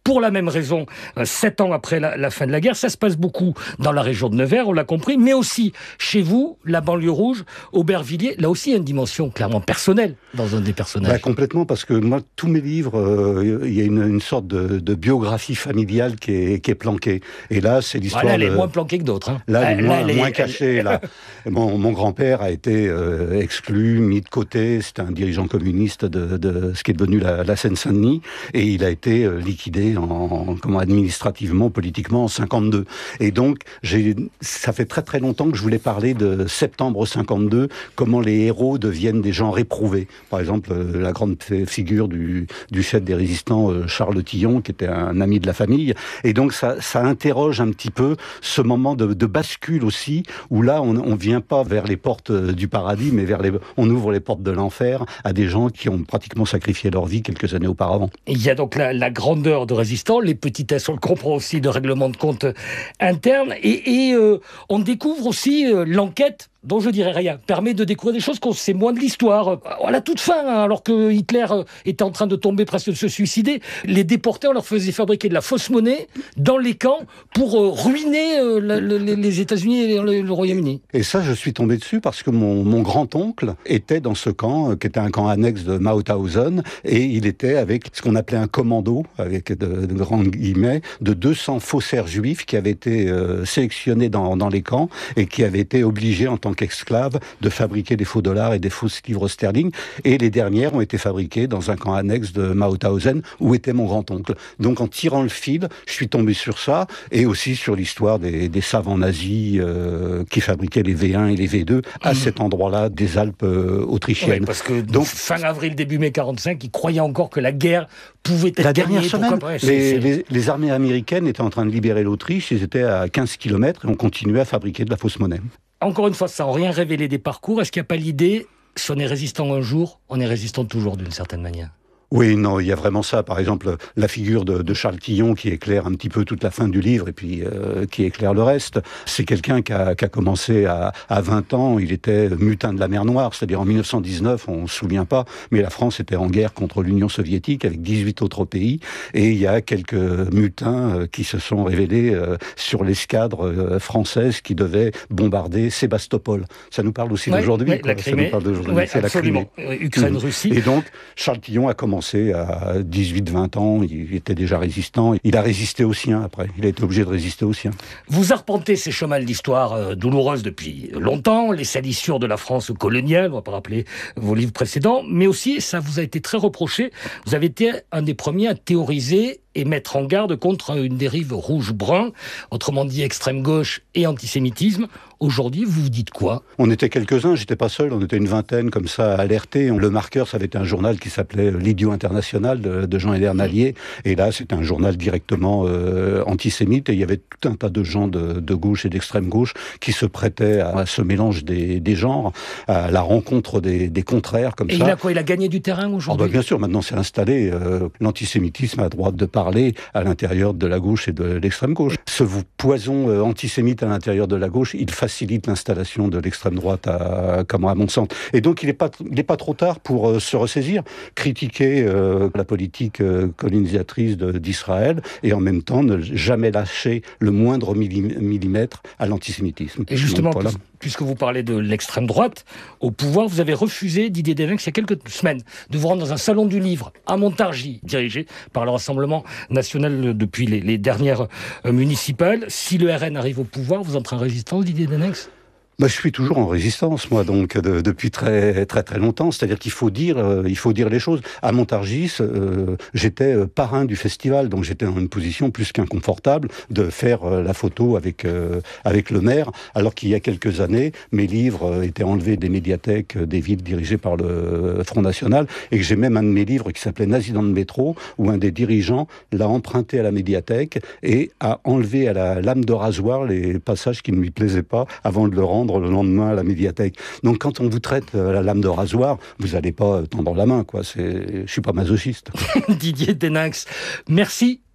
pour la même raison, euh, sept ans après la, la fin de la guerre. Ça se passe beaucoup dans la région de Nevers, on l'a compris, mais aussi chez vous, la banlieue rouge, Aubervilliers. Là aussi, il y a une dimension clairement personnelle dans un des personnages. Bah, complètement, parce que moi, tous mes livres, euh, il y a une, une sorte de, de biographie familiale qui est, qui est planquée. Et là, c'est l'histoire... Voilà, elle de... est moins planquée que d'autres. Hein. Là, elle est moins, là, elle moins est... cachée. Là. Mon, mon grand-père a été euh, exclu, mis de côté. C'était un dirigeant communiste de, de ce qui est devenu la, la Seine-Saint-Denis. Et il a été euh, liquidé en, en, comment, administrativement, politiquement, en cinquante-deux. Et donc, j'ai, ça fait très très longtemps que je voulais parler de septembre cinquante-deux, comment les héros deviennent des gens réprouvés. Par exemple, euh, la grande figure du, du chef des résistants, euh, Charles Tillon, qui était un ami de la famille. Et donc, ça, ça interroge un petit peu ce moment de, de bascule aussi, où là, on ne vient pas vers les portes du paradis, mais vers les, on ouvre les portes de l'enfer à des gens qui ont pratiquement sacrifié leur vie quelques années auparavant. Il y a donc la, la grandeur de résistants, les petitesses, on le comprend aussi, de règlement de compte interne, et, et euh, on découvre aussi euh, l'enquête dont je dirais rien, permet de découvrir des choses qu'on sait moins de l'histoire. À la toute fin, hein, alors que Hitler était en train de tomber, presque de se suicider, les déportés, on leur faisait fabriquer de la fausse monnaie dans les camps pour euh, ruiner euh, la, le, les États-Unis et le, le Royaume-Uni. Et ça, je suis tombé dessus parce que mon, mon grand-oncle était dans ce camp, euh, qui était un camp annexe de Mauthausen, et il était avec ce qu'on appelait un commando, avec de, de grands guillemets, de deux cents faussaires juifs qui avaient été euh, sélectionnés dans, dans les camps et qui avaient été obligés en tant qu'esclaves de fabriquer des faux dollars et des fausses livres sterling. Et les dernières ont été fabriquées dans un camp annexe de Mauthausen où était mon grand-oncle. Donc en tirant le fil, je suis tombé sur ça et aussi sur l'histoire des, des savants nazis euh, qui fabriquaient les V un et les V deux à mmh. cet endroit-là des Alpes euh, autrichiennes. Oui, parce que donc fin avril, début mai quarante-cinq, ils croyaient encore que la guerre pouvait être la dernière gagnée. semaine, ouais, les, les, les armées américaines étaient en train de libérer l'Autriche, ils étaient à quinze kilomètres et on continuait à fabriquer de la fausse monnaie. Encore une fois, sans rien révéler des parcours, est-ce qu'il n'y a pas l'idée, si on est résistant un jour, on est résistant toujours d'une certaine manière ? Oui, non, il y a vraiment ça. Par exemple, la figure de, de Charles Tillon qui éclaire un petit peu toute la fin du livre et puis euh, qui éclaire le reste. C'est quelqu'un qui a, qui a commencé à, à vingt ans, il était mutin de la mer Noire, c'est-à-dire en mille neuf cent dix-neuf, on ne se souvient pas, mais la France était en guerre contre l'Union soviétique avec dix-huit autres pays et il y a quelques mutins euh, qui se sont révélés euh, sur l'escadre euh, française qui devait bombarder Sébastopol. Ça nous parle aussi ouais, d'aujourd'hui. Ouais, la Crimée. Ça nous parle d'aujourd'hui. Ouais, c'est absolument. la Crimée. Ukraine-Russie. Et donc, Charles Tillon a commencé à dix-huit vingt ans, il était déjà résistant. Il a résisté aux siens après. Il a été obligé de résister aux siens. Vous arpentez ces chemins de l'histoire euh, douloureuse depuis longtemps, les salissures de la France coloniale, on va pas rappeler vos livres précédents, mais aussi, ça vous a été très reproché, vous avez été un des premiers à théoriser et mettre en garde contre une dérive rouge-brun, autrement dit extrême-gauche et antisémitisme. Aujourd'hui, vous vous dites quoi ? On était quelques-uns, j'étais pas seul, on était une vingtaine comme ça alertés. Le Marqueur, ça avait été un journal qui s'appelait L'Idiot International de, de Jean-Hélène Nallier. Et là, c'était un journal directement euh, antisémite. Et il y avait tout un tas de gens de, de gauche et d'extrême-gauche qui se prêtaient à, à ce mélange des, des genres, à la rencontre des, des contraires comme et ça. Et il a quoi ? Il a gagné du terrain aujourd'hui ? Oh bah bien sûr, maintenant c'est installé. Euh, l'antisémitisme a droit de parler à l'intérieur de la gauche et de l'extrême-gauche. Ce poison euh, antisémite à l'intérieur de la gauche, il facilite l'installation de l'extrême droite à, à, à mon sens. Et donc il n'est pas, il est pas trop tard pour euh, se ressaisir, critiquer euh, la politique euh, colonisatrice de, d'Israël et en même temps ne jamais lâcher le moindre millim- millimètre à l'antisémitisme. Et justement, donc, voilà. puis, puisque vous parlez de l'extrême droite, au pouvoir, vous avez refusé, Didier Delinx, il y a quelques semaines, de vous rendre dans un salon du livre à Montargis, dirigé par le Rassemblement national depuis les, les dernières euh, municipales. Si le R N arrive au pouvoir, vous entrez en résistance, Didier Delinx ? Bah, je suis toujours en résistance, moi, donc de, depuis très très très longtemps. C'est-à-dire qu'il faut dire, euh, il faut dire les choses. À Montargis, euh, j'étais euh, parrain du festival, donc j'étais dans une position plus qu'inconfortable de faire euh, la photo avec euh, avec le maire, alors qu'il y a quelques années, mes livres euh, étaient enlevés des médiathèques des villes dirigées par le Front National, et que j'ai même un de mes livres qui s'appelait Nazi dans le métro, où un des dirigeants l'a emprunté à la médiathèque et a enlevé à la lame de rasoir les passages qui ne lui plaisaient pas avant de le rendre le lendemain à la médiathèque. Donc quand on vous traite à la lame de rasoir, vous n'allez pas tendre la main, quoi. C'est... Je suis pas masochiste. Didier Delinx, merci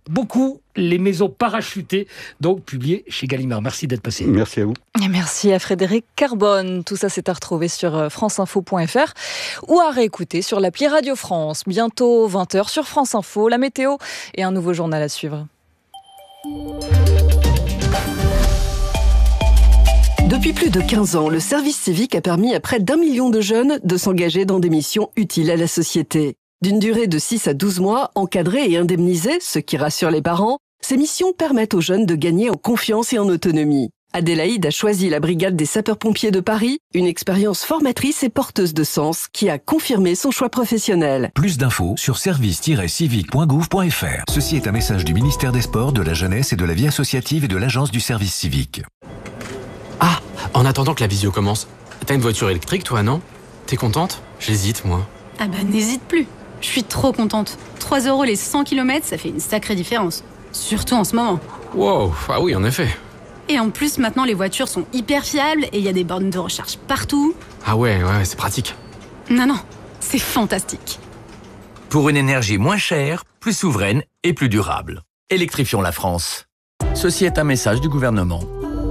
beaucoup les maisons parachutées, donc publiées chez Gallimard. Merci d'être passé. Merci à vous. Et merci à Frédéric Carbone. Tout ça, c'est à retrouver sur franceinfo point f r ou à réécouter sur l'appli Radio France. Bientôt vingt heures sur France Info, la météo et un nouveau journal à suivre. Depuis plus de quinze ans, le service civique a permis à près d'un million de jeunes de s'engager dans des missions utiles à la société. D'une durée de six à douze mois, encadrées et indemnisées, ce qui rassure les parents, ces missions permettent aux jeunes de gagner en confiance et en autonomie. Adélaïde a choisi la brigade des sapeurs-pompiers de Paris, une expérience formatrice et porteuse de sens qui a confirmé son choix professionnel. Plus d'infos sur service tiret civique point gouv point f r. Ceci est un message du ministère des Sports, de la Jeunesse et de la Vie associative et de l'Agence du service civique. Ah, en attendant que la visio commence, t'as une voiture électrique toi, non? T'es contente? J'hésite, moi. Ah bah n'hésite plus. Je suis trop contente. trois euros les cent kilomètres, ça fait une sacrée différence. Surtout en ce moment. Wow, ah oui, en effet. Et en plus, maintenant, les voitures sont hyper fiables et il y a des bornes de recharge partout. Ah ouais, ouais, c'est pratique. Non, non, c'est fantastique. Pour une énergie moins chère, plus souveraine et plus durable. Électrifions la France. Ceci est un message du gouvernement.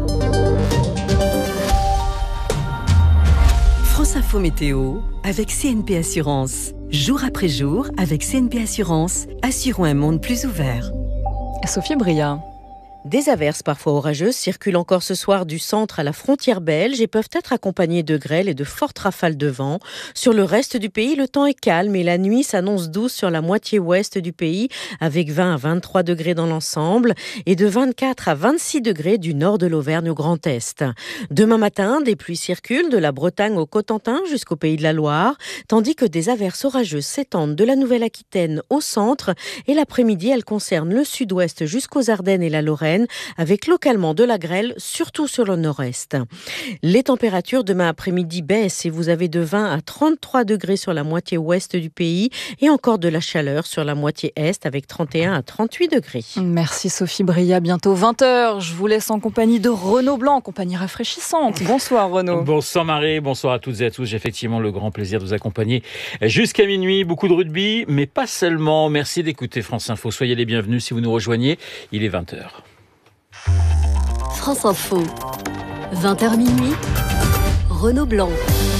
France Info Météo avec C N P Assurance. Jour après jour, avec C N P Assurance, assurons un monde plus ouvert. Sophie Bria. Des averses parfois orageuses circulent encore ce soir du centre à la frontière belge et peuvent être accompagnées de grêle et de fortes rafales de vent. Sur le reste du pays, le temps est calme et la nuit s'annonce douce sur la moitié ouest du pays avec vingt à vingt-trois degrés dans l'ensemble et de vingt-quatre à vingt-six degrés du nord de l'Auvergne au Grand Est. Demain matin, des pluies circulent de la Bretagne au Cotentin jusqu'au Pays de la Loire, tandis que des averses orageuses s'étendent de la Nouvelle-Aquitaine au centre et l'après-midi, elles concernent le sud-ouest jusqu'aux Ardennes et la Lorraine, avec localement de la grêle, surtout sur le nord-est. Les températures demain après-midi baissent et vous avez de vingt à trente-trois degrés sur la moitié ouest du pays et encore de la chaleur sur la moitié est avec trente et un à trente-huit degrés. Merci Sophie Bria, bientôt vingt heures. Je vous laisse en compagnie de Renaud Blanc, compagnie rafraîchissante. Bonsoir Renaud. Bonsoir Marie, bonsoir à toutes et à tous. J'ai effectivement le grand plaisir de vous accompagner jusqu'à minuit. Beaucoup de rugby, mais pas seulement. Merci d'écouter France Info. Soyez les bienvenus si vous nous rejoignez. Il est vingt heures. France Info, vingt heures minuit, Renaud Blanc.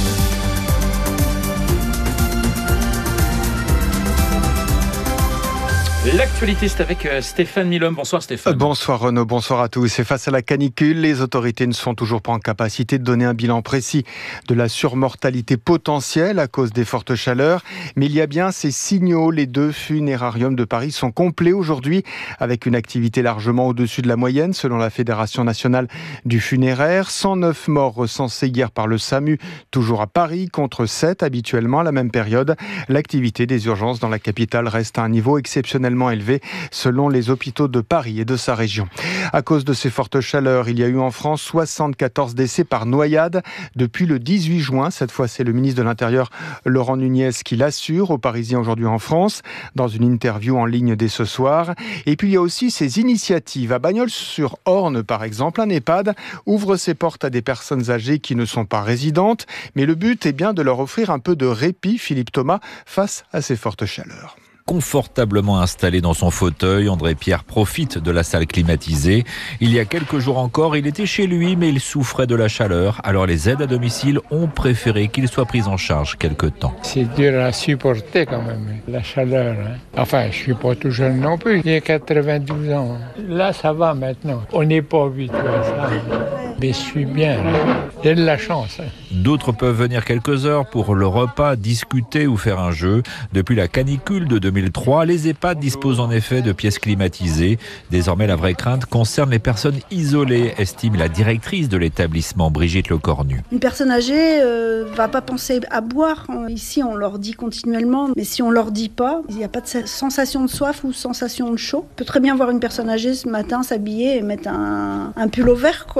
L'actualité, c'est avec Stéphane Milhomme. Bonsoir Stéphane. Bonsoir Renaud, bonsoir à tous. Et face à la canicule, les autorités ne sont toujours pas en capacité de donner un bilan précis de la surmortalité potentielle à cause des fortes chaleurs. Mais il y a bien ces signaux. Les deux funérariums de Paris sont complets aujourd'hui avec une activité largement au-dessus de la moyenne selon la Fédération nationale du funéraire. cent neuf morts recensés hier par le SAMU, toujours à Paris, contre sept habituellement à la même période. L'activité des urgences dans la capitale reste à un niveau exceptionnellement élevé selon les hôpitaux de Paris et de sa région. À cause de ces fortes chaleurs, il y a eu en France soixante-quatorze décès par noyade depuis le dix-huit juin. Cette fois, c'est le ministre de l'Intérieur, Laurent Nunez, qui l'assure aux Parisiens aujourd'hui en France, dans une interview en ligne dès ce soir. Et puis, il y a aussi ces initiatives. À Bagnols-sur-Orne, par exemple, un EHPAD ouvre ses portes à des personnes âgées qui ne sont pas résidentes. Mais le but est bien de leur offrir un peu de répit, Philippe Thomas, face à ces fortes chaleurs. Confortablement installé dans son fauteuil, André Pierre profite de la salle climatisée. Il y a quelques jours encore, il était chez lui, mais il souffrait de la chaleur. Alors les aides à domicile ont préféré qu'il soit pris en charge quelque temps. C'est dur à supporter quand même, la chaleur. Hein. Enfin, je suis pas tout jeune non plus, j'ai quatre-vingt-douze ans. Là, ça va maintenant. On n'est pas habitué à ça. Mais je suis bien, là. J'ai de la chance. Hein. D'autres peuvent venir quelques heures pour le repas, discuter ou faire un jeu. Depuis la canicule de deux mille trois, les EHPAD disposent en effet de pièces climatisées. Désormais, la vraie crainte concerne les personnes isolées, estime la directrice de l'établissement, Brigitte Lecornu. Une personne âgée euh, va pas penser à boire. Ici, on leur dit continuellement, mais si on leur dit pas, il n'y a pas de sensation de soif ou sensation de chaud. On peut très bien voir une personne âgée ce matin s'habiller et mettre un, un pull au vert, quoi. Donc, euh,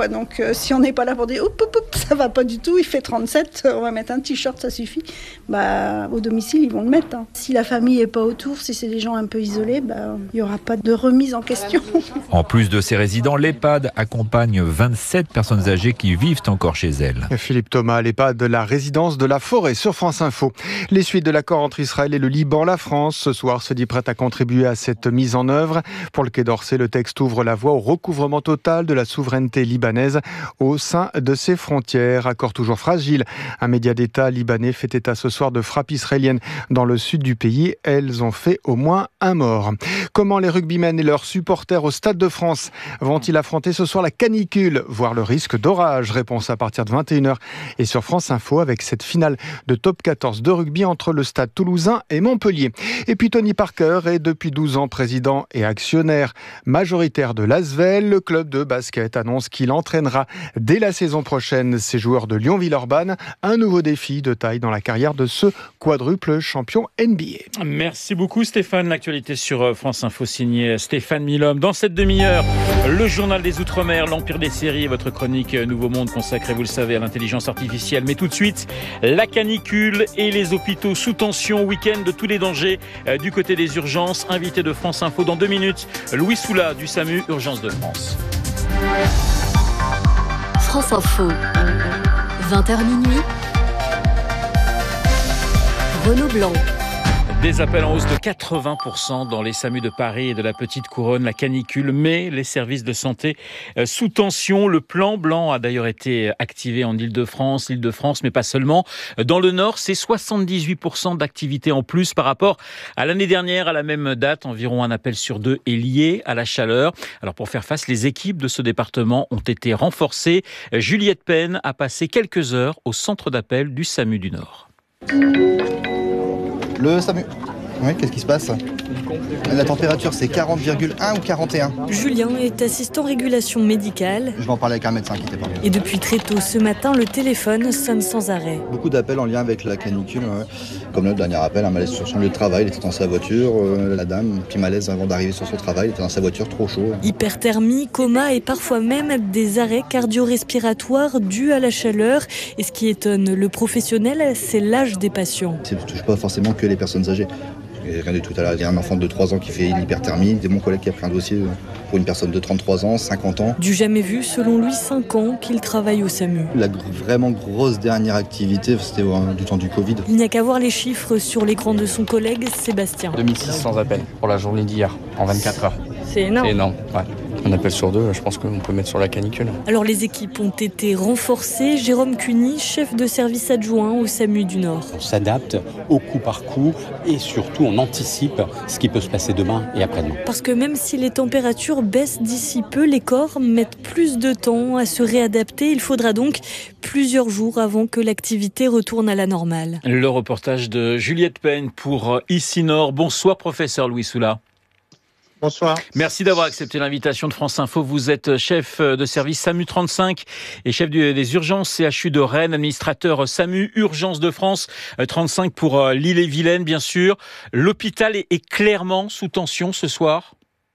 euh, si on n'est pas là pour dire, oup, oup, oup, ça va pas du tout, il fait trente-sept, on va mettre un t-shirt, ça suffit. Bah, au domicile, ils vont le mettre. Hein. Si la famille est pas autour, si c'est des gens un peu isolés, bah, il n'y aura pas de remise en question. En plus de ces résidents, l'EHPAD accompagne vingt-sept personnes âgées qui vivent encore chez elles. Philippe Thomas, l'EHPAD de la résidence de la Forêt sur France Info. Les suites de l'accord entre Israël et le Liban, la France, ce soir, se dit prête à contribuer à cette mise en œuvre. Pour le Quai d'Orsay, le texte ouvre la voie au recouvrement total de la souveraineté libanaise au sein de ses frontières. Accord toujours fragile. Un média d'État libanais fait état ce soir de frappes israéliennes dans le sud du pays. Elles ont fait au moins un mort. Comment les rugbymen et leurs supporters au Stade de France vont-ils affronter ce soir la canicule, voire le risque d'orage? Réponse à partir de vingt et une heures et sur France Info avec cette finale de top quatorze de rugby entre le Stade toulousain et Montpellier. Et puis Tony Parker est depuis douze ans président et actionnaire majoritaire de l'Asvel. Le club de basket annonce qu'il entraînera dès la saison prochaine ses joueurs de Lyon-Villeurbanne. Un nouveau défi de taille dans la carrière de ce quadruple champion N B A. Merci beaucoup Stéphane. L'actualité sur France Info signé Stéphane Milhomme. Dans cette demi-heure, le journal des Outre-mer, l'Empire des séries et votre chronique Nouveau Monde consacrée, vous le savez, à l'intelligence artificielle. Mais tout de suite, la canicule et les hôpitaux sous tension. Week-end de tous les dangers du côté des urgences. Invité de France Info dans deux minutes, Louis Soula du SAMU Urgence de France. France Info, vingt heures minuit, Renaud Blanc. Des appels en hausse de quatre-vingts pour cent dans les SAMU de Paris et de la Petite Couronne, la canicule met les services de santé sous tension. Le plan blanc a d'ailleurs été activé en Île-de-France, l'Île-de-France, mais pas seulement. Dans le Nord, c'est soixante-dix-huit pour cent d'activité en plus par rapport à l'année dernière. À la même date, environ un appel sur deux est lié à la chaleur. Alors pour faire face, les équipes de ce département ont été renforcées. Juliette Penn a passé quelques heures au centre d'appel du SAMU du Nord. Le SAMU. Oui, qu'est-ce qui se passe ? La température, c'est quarante virgule un ou quarante et un. Julien est assistant régulation médicale. Je vais en parler avec un médecin, qui n'était pas. Et depuis très tôt ce matin, le téléphone sonne sans arrêt. Beaucoup d'appels en lien avec la canicule. Ouais. Comme le dernier appel, un malaise sur son lieu de travail. Il était dans sa voiture. Euh, la dame, petit malaise avant d'arriver sur son travail. Il était dans sa voiture, trop chaud. Hyperthermie, coma et parfois même des arrêts cardio-respiratoires dus à la chaleur. Et ce qui étonne le professionnel, c'est l'âge des patients. Ça ne touche pas forcément que les personnes âgées. Rien du tout à l'heure. Il y a un enfant de trois ans qui fait une hyperthermie. C'est mon collègue qui a pris un dossier pour une personne de trente-trois ans, cinquante ans. Du jamais vu, selon lui, cinq ans qu'il travaille au SAMU. La vraiment grosse dernière activité, c'était du temps du Covid. Il n'y a qu'à voir les chiffres sur l'écran de son collègue Sébastien. deux mille six cents appels pour la journée d'hier, en vingt-quatre heures. C'est énorme. C'est énorme, ouais. Un appel sur deux, je pense qu'on peut mettre sur la canicule. Alors les équipes ont été renforcées. Jérôme Cuny, chef de service adjoint au SAMU du Nord. On s'adapte au coup par coup et surtout on anticipe ce qui peut se passer demain et après-demain. Parce que même si les températures baissent d'ici peu, les corps mettent plus de temps à se réadapter. Il faudra donc plusieurs jours avant que l'activité retourne à la normale. Le reportage de Juliette Penn pour Ici Nord. Bonsoir professeur Louis Soula. Bonsoir. Merci d'avoir accepté l'invitation de France Info. Vous êtes chef de service SAMU trente-cinq et chef des urgences C H U de Rennes, administrateur SAMU Urgence de France trente-cinq pour l'Ille-et-Vilaine, bien sûr. L'hôpital est clairement sous tension ce soir ?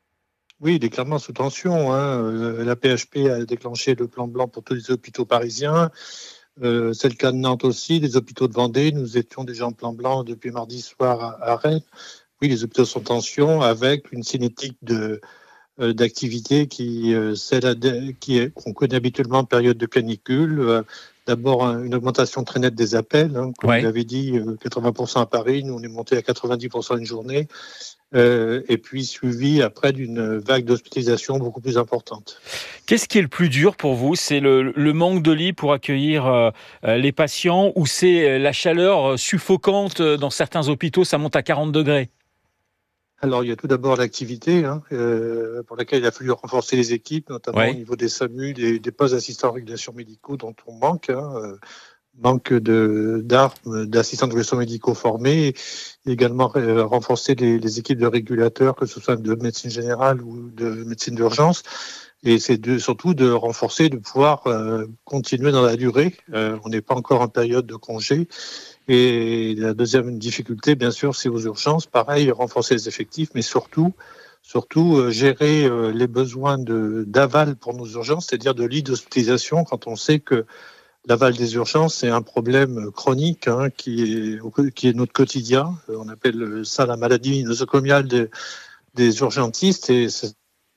Oui, il est clairement sous tension. Hein. La P H P a déclenché le plan blanc pour tous les hôpitaux parisiens. Euh, c'est le cas de Nantes aussi, les hôpitaux de Vendée. Nous étions déjà en plan blanc depuis mardi soir à, à Rennes. Oui, les hôpitaux sont en tension avec une cinétique de, euh, d'activité qui, euh, celle qui est, qu'on connaît habituellement en période de canicule. Euh, d'abord, un, une augmentation très nette des appels. Hein, comme ouais. vous l'avez dit, euh, quatre-vingts pour cent à Paris. Nous, on est monté à quatre-vingt-dix pour cent une journée. Euh, et puis suivi après d'une vague d'hospitalisation beaucoup plus importante. Qu'est-ce qui est le plus dur pour vous ? C'est le, le manque de lits pour accueillir euh, les patients ou c'est la chaleur suffocante dans certains hôpitaux, ça monte à quarante degrés ? Alors, il y a tout d'abord l'activité hein, euh, pour laquelle il a fallu renforcer les équipes, notamment ouais. au niveau des SAMU, des, des postes d'assistants en régulation médicaux dont on manque, hein, euh, manque de, d'armes, d'assistants de régulation médicaux formés, et également euh, renforcer les, les équipes de régulateurs, que ce soit de médecine générale ou de médecine d'urgence. Et c'est de, surtout de renforcer, de pouvoir euh, continuer dans la durée. Euh, on n'est pas encore en période de congé. Et la deuxième difficulté, bien sûr, c'est aux urgences. Pareil, renforcer les effectifs, mais surtout Surtout euh, gérer euh, les besoins de, d'aval pour nos urgences, c'est-à-dire de lits d'hospitalisation, quand on sait que l'aval des urgences, c'est un problème chronique hein, qui, est, qui est notre quotidien. On appelle ça la maladie nosocomiale des, des urgentistes. Et c'est...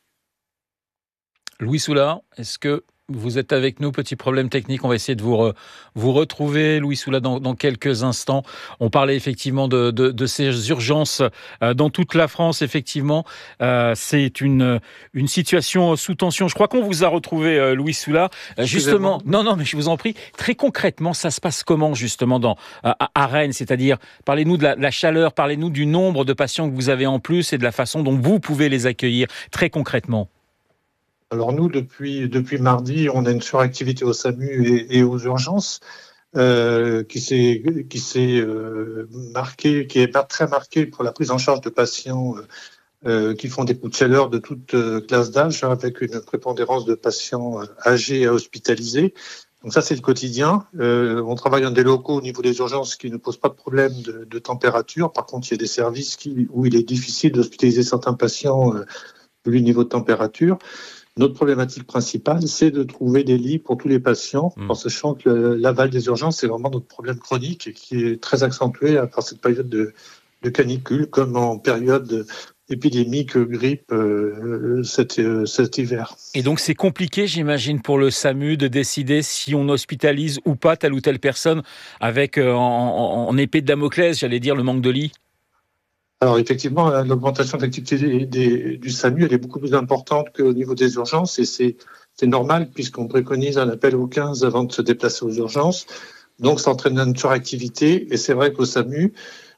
Louis Soula, est-ce que vous êtes avec nous? Petit problème technique, on va essayer de vous, re, vous retrouver, Louis Soula, dans, dans quelques instants. On parlait effectivement de, de, de ces urgences euh, dans toute la France, effectivement. Euh, c'est une, une situation sous tension. Je crois qu'on vous a retrouvé, euh, Louis Soula. Euh, justement, non, non, mais je vous en prie, très concrètement, ça se passe comment, justement, dans, euh, à Rennes? C'est-à-dire, parlez-nous de la, de la chaleur, parlez-nous du nombre de patients que vous avez en plus et de la façon dont vous pouvez les accueillir, très concrètement. Alors nous, depuis, depuis mardi, on a une suractivité au SAMU et, et aux urgences euh, qui s'est, qui s'est euh, marquée, qui est très marquée pour la prise en charge de patients euh, qui font des coups de chaleur de toute euh, classe d'âge, hein, avec une prépondérance de patients euh, âgés à hospitaliser. Donc ça, c'est le quotidien. Euh, on travaille dans des locaux au niveau des urgences qui ne posent pas de problème de, de température. Par contre, il y a des services qui, où il est difficile d'hospitaliser certains patients euh, vu le niveau de température. Notre problématique principale, c'est de trouver des lits pour tous les patients, mmh. en sachant que l'aval des urgences, c'est vraiment notre problème chronique et qui est très accentué par cette période de, de canicule, comme en période épidémique grippe euh, cet, euh, cet hiver. Et donc c'est compliqué, j'imagine, pour le SAMU de décider si on hospitalise ou pas telle ou telle personne avec euh, en, en, en épée de Damoclès, j'allais dire, le manque de lits. Alors effectivement, l'augmentation de l'activité des, des, du SAMU, elle est beaucoup plus importante qu'au niveau des urgences et c'est, c'est normal puisqu'on préconise un appel au quinze avant de se déplacer aux urgences. Donc ça entraîne une suractivité et c'est vrai qu'au SAMU,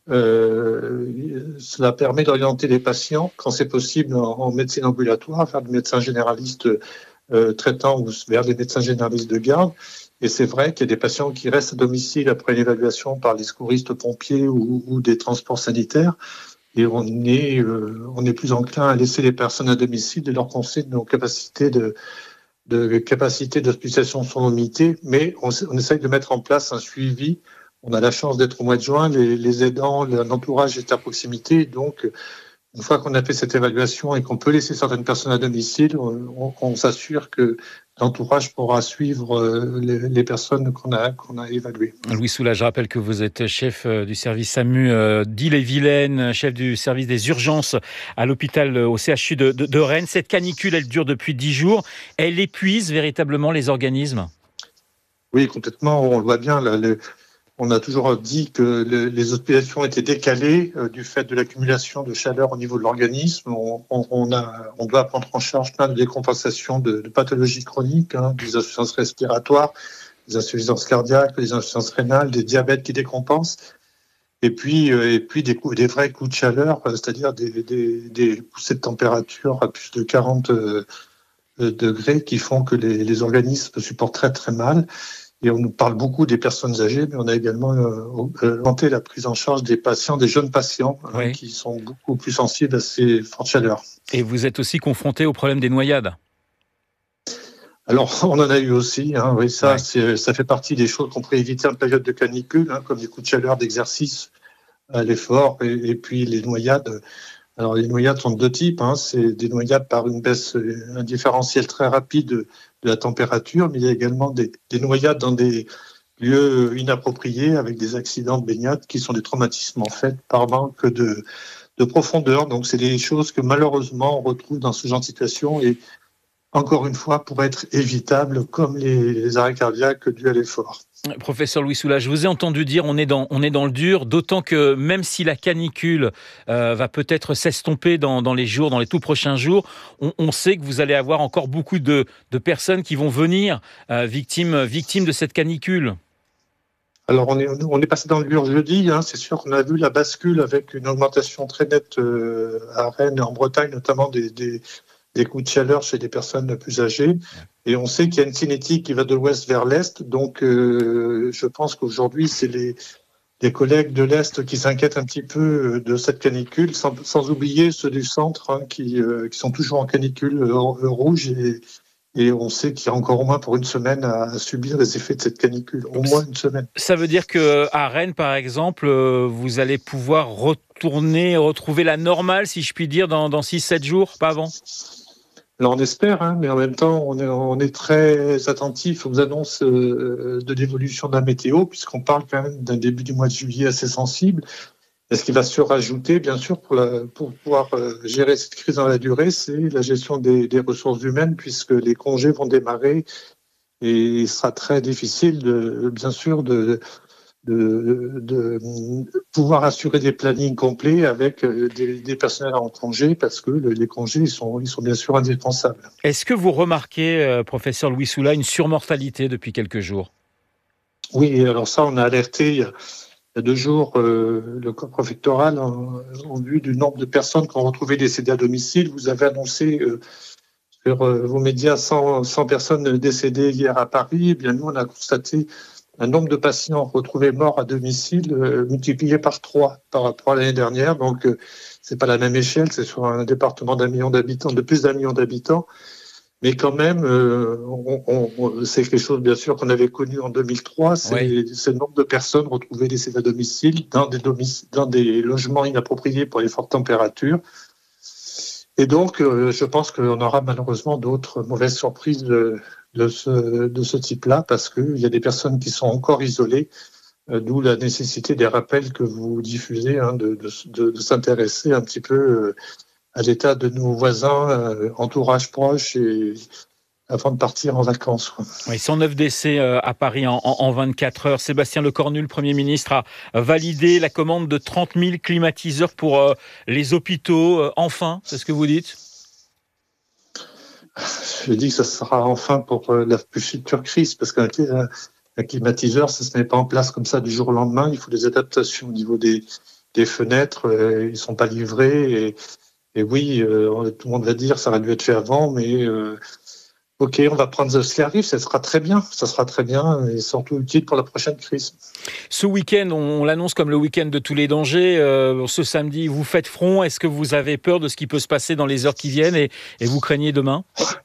euh, cela permet d'orienter les patients quand c'est possible en, en médecine ambulatoire vers des médecins généralistes euh, traitants ou vers des médecins généralistes de garde. Et c'est vrai qu'il y a des patients qui restent à domicile après une évaluation par les secouristes pompiers ou, ou des transports sanitaires. Et on est, euh, on est plus enclin à laisser les personnes à domicile et leur conseiller nos capacités de, de capacité d'hospitalisation sont limitées, mais on, on essaye de mettre en place un suivi. On a la chance d'être au mois de juin, les, les aidants, l'entourage est à proximité, donc une fois qu'on a fait cette évaluation et qu'on peut laisser certaines personnes à domicile, on, on s'assure que l'entourage pourra suivre les, les personnes qu'on a, qu'on a évaluées. Louis Soula, je rappelle que vous êtes chef du service SAMU d'Ille-et-Vilaine, chef du service des urgences à l'hôpital au C H U de, de, de Rennes. Cette canicule, elle dure depuis dix jours. Elle épuise véritablement les organismes? Oui, complètement. On le voit bien. Là, le, on a toujours dit que le, les hospitalisations étaient décalées euh, du fait de l'accumulation de chaleur au niveau de l'organisme. On, on, on, a, on doit prendre en charge plein de décompensations de, de pathologies chroniques, hein, des insuffisances respiratoires, des insuffisances cardiaques, des insuffisances rénales, des diabètes qui décompensent. Et puis, euh, et puis des, coups, des vrais coups de chaleur, c'est-à-dire des, des, des poussées de température à plus de quarante euh, degrés qui font que les, les organismes supportent très très mal. Et on nous parle beaucoup des personnes âgées, mais on a également augmenté euh, la prise en charge des patients, des jeunes patients, oui. hein, qui sont beaucoup plus sensibles à ces fortes chaleurs. Et vous êtes aussi confronté au problème des noyades? Alors, on en a eu aussi. Hein, oui, ça, ouais. c'est, ça fait partie des choses qu'on pourrait éviter en période de canicule, hein, comme les coups de chaleur d'exercice à l'effort, et, et puis les noyades. Alors, les noyades sont de deux types. Hein, c'est des noyades par une baisse, un différentiel très rapide de, de la température, mais il y a également des, des noyades dans des lieux inappropriés avec des accidents de baignade qui sont des traumatismes en fait par manque de, de profondeur. Donc, c'est des choses que malheureusement on retrouve dans ce genre de situation et encore une fois pour être évitables comme les, les arrêts cardiaques dus à l'effort. Professeur Louis Soula, je vous ai entendu dire on est dans, on est dans le dur, d'autant que même si la canicule euh, va peut-être s'estomper dans, dans les jours, dans les tout prochains jours, on, on sait que vous allez avoir encore beaucoup de, de personnes qui vont venir euh, victimes, victimes de cette canicule. Alors on est, on est passé dans le dur jeudi, hein, c'est sûr qu'on a vu la bascule avec une augmentation très nette euh, à Rennes et en Bretagne, notamment des... des des coups de chaleur chez des personnes plus âgées. Et on sait qu'il y a une cinétique qui va de l'ouest vers l'est. Donc, euh, je pense qu'aujourd'hui, c'est les, les collègues de l'est qui s'inquiètent un petit peu de cette canicule, sans, sans oublier ceux du centre hein, qui, euh, qui sont toujours en canicule euh, rouge et, Et on sait qu'il y a encore au moins pour une semaine à subir les effets de cette canicule. Au moins une semaine. Ça veut dire qu'à Rennes, par exemple, vous allez pouvoir retourner, retrouver la normale, si je puis dire, dans, dans six sept jours, pas avant ? Alors on espère, hein, mais en même temps, on est, on est très attentif aux annonces euh, de l'évolution de la météo, puisqu'on parle quand même d'un début du mois de juillet assez sensible. Et ce qui va se rajouter, bien sûr, pour, la, pour pouvoir euh, gérer cette crise dans la durée, c'est la gestion des, des ressources humaines, puisque les congés vont démarrer et il sera très difficile, de, bien sûr, de, de, de pouvoir assurer des plannings complets avec des, des personnels en congé, parce que les congés, ils sont, ils sont bien sûr indispensables. Est-ce que vous remarquez, euh, professeur Louis Soula, une surmortalité depuis quelques jours ? Oui, alors ça, on a alerté il y a, il y a deux jours euh, le corps préfectoral en, en vue du nombre de personnes qui ont retrouvé décédées à domicile. Vous avez annoncé euh, sur euh, vos médias cent, cent personnes décédées hier à Paris. Eh bien, nous, on a constaté un nombre de patients retrouvés morts à domicile euh, multiplié par trois par rapport à l'année dernière. Donc, euh, c'est pas la même échelle, c'est sur un département d'un million d'habitants, de plus d'un million d'habitants. Mais quand même, euh, on, on, c'est quelque chose, bien sûr, qu'on avait connu en deux mille trois. C'est, oui. c'est le nombre de personnes retrouvées décédées à domicile dans des, domic- dans des logements inappropriés pour les fortes températures. Et donc, euh, je pense qu'on aura malheureusement d'autres mauvaises surprises de, de ce, de ce type-là, parce qu'il y a des personnes qui sont encore isolées, euh, d'où la nécessité des rappels que vous diffusez, hein, de, de, de, de s'intéresser un petit peu euh, à l'état de nos voisins, euh, entourage proche, et avant de partir en vacances. Quoi. Oui, cent neuf décès euh, à Paris en, en, en vingt-quatre heures. Sébastien Lecornu, le Premier ministre, a validé la commande de trente mille climatiseurs pour euh, les hôpitaux. Euh, enfin, c'est ce que vous dites ? Je dis que ça sera enfin pour euh, la future crise, parce qu'un un climatiseur, ça ne se met pas en place comme ça du jour au lendemain. Il faut des adaptations au niveau des, des fenêtres. Euh, ils ne sont pas livrés. Et, et oui, euh, tout le monde va dire ça aurait dû être fait avant, mais... Euh, Ok, on va prendre ce qui arrive, ça sera très bien, ça sera très bien et surtout utile pour la prochaine crise. Ce week-end, on l'annonce comme le week-end de tous les dangers. Euh, ce samedi, vous faites front. Est-ce que vous avez peur de ce qui peut se passer dans les heures qui viennent et, et vous craignez demain ?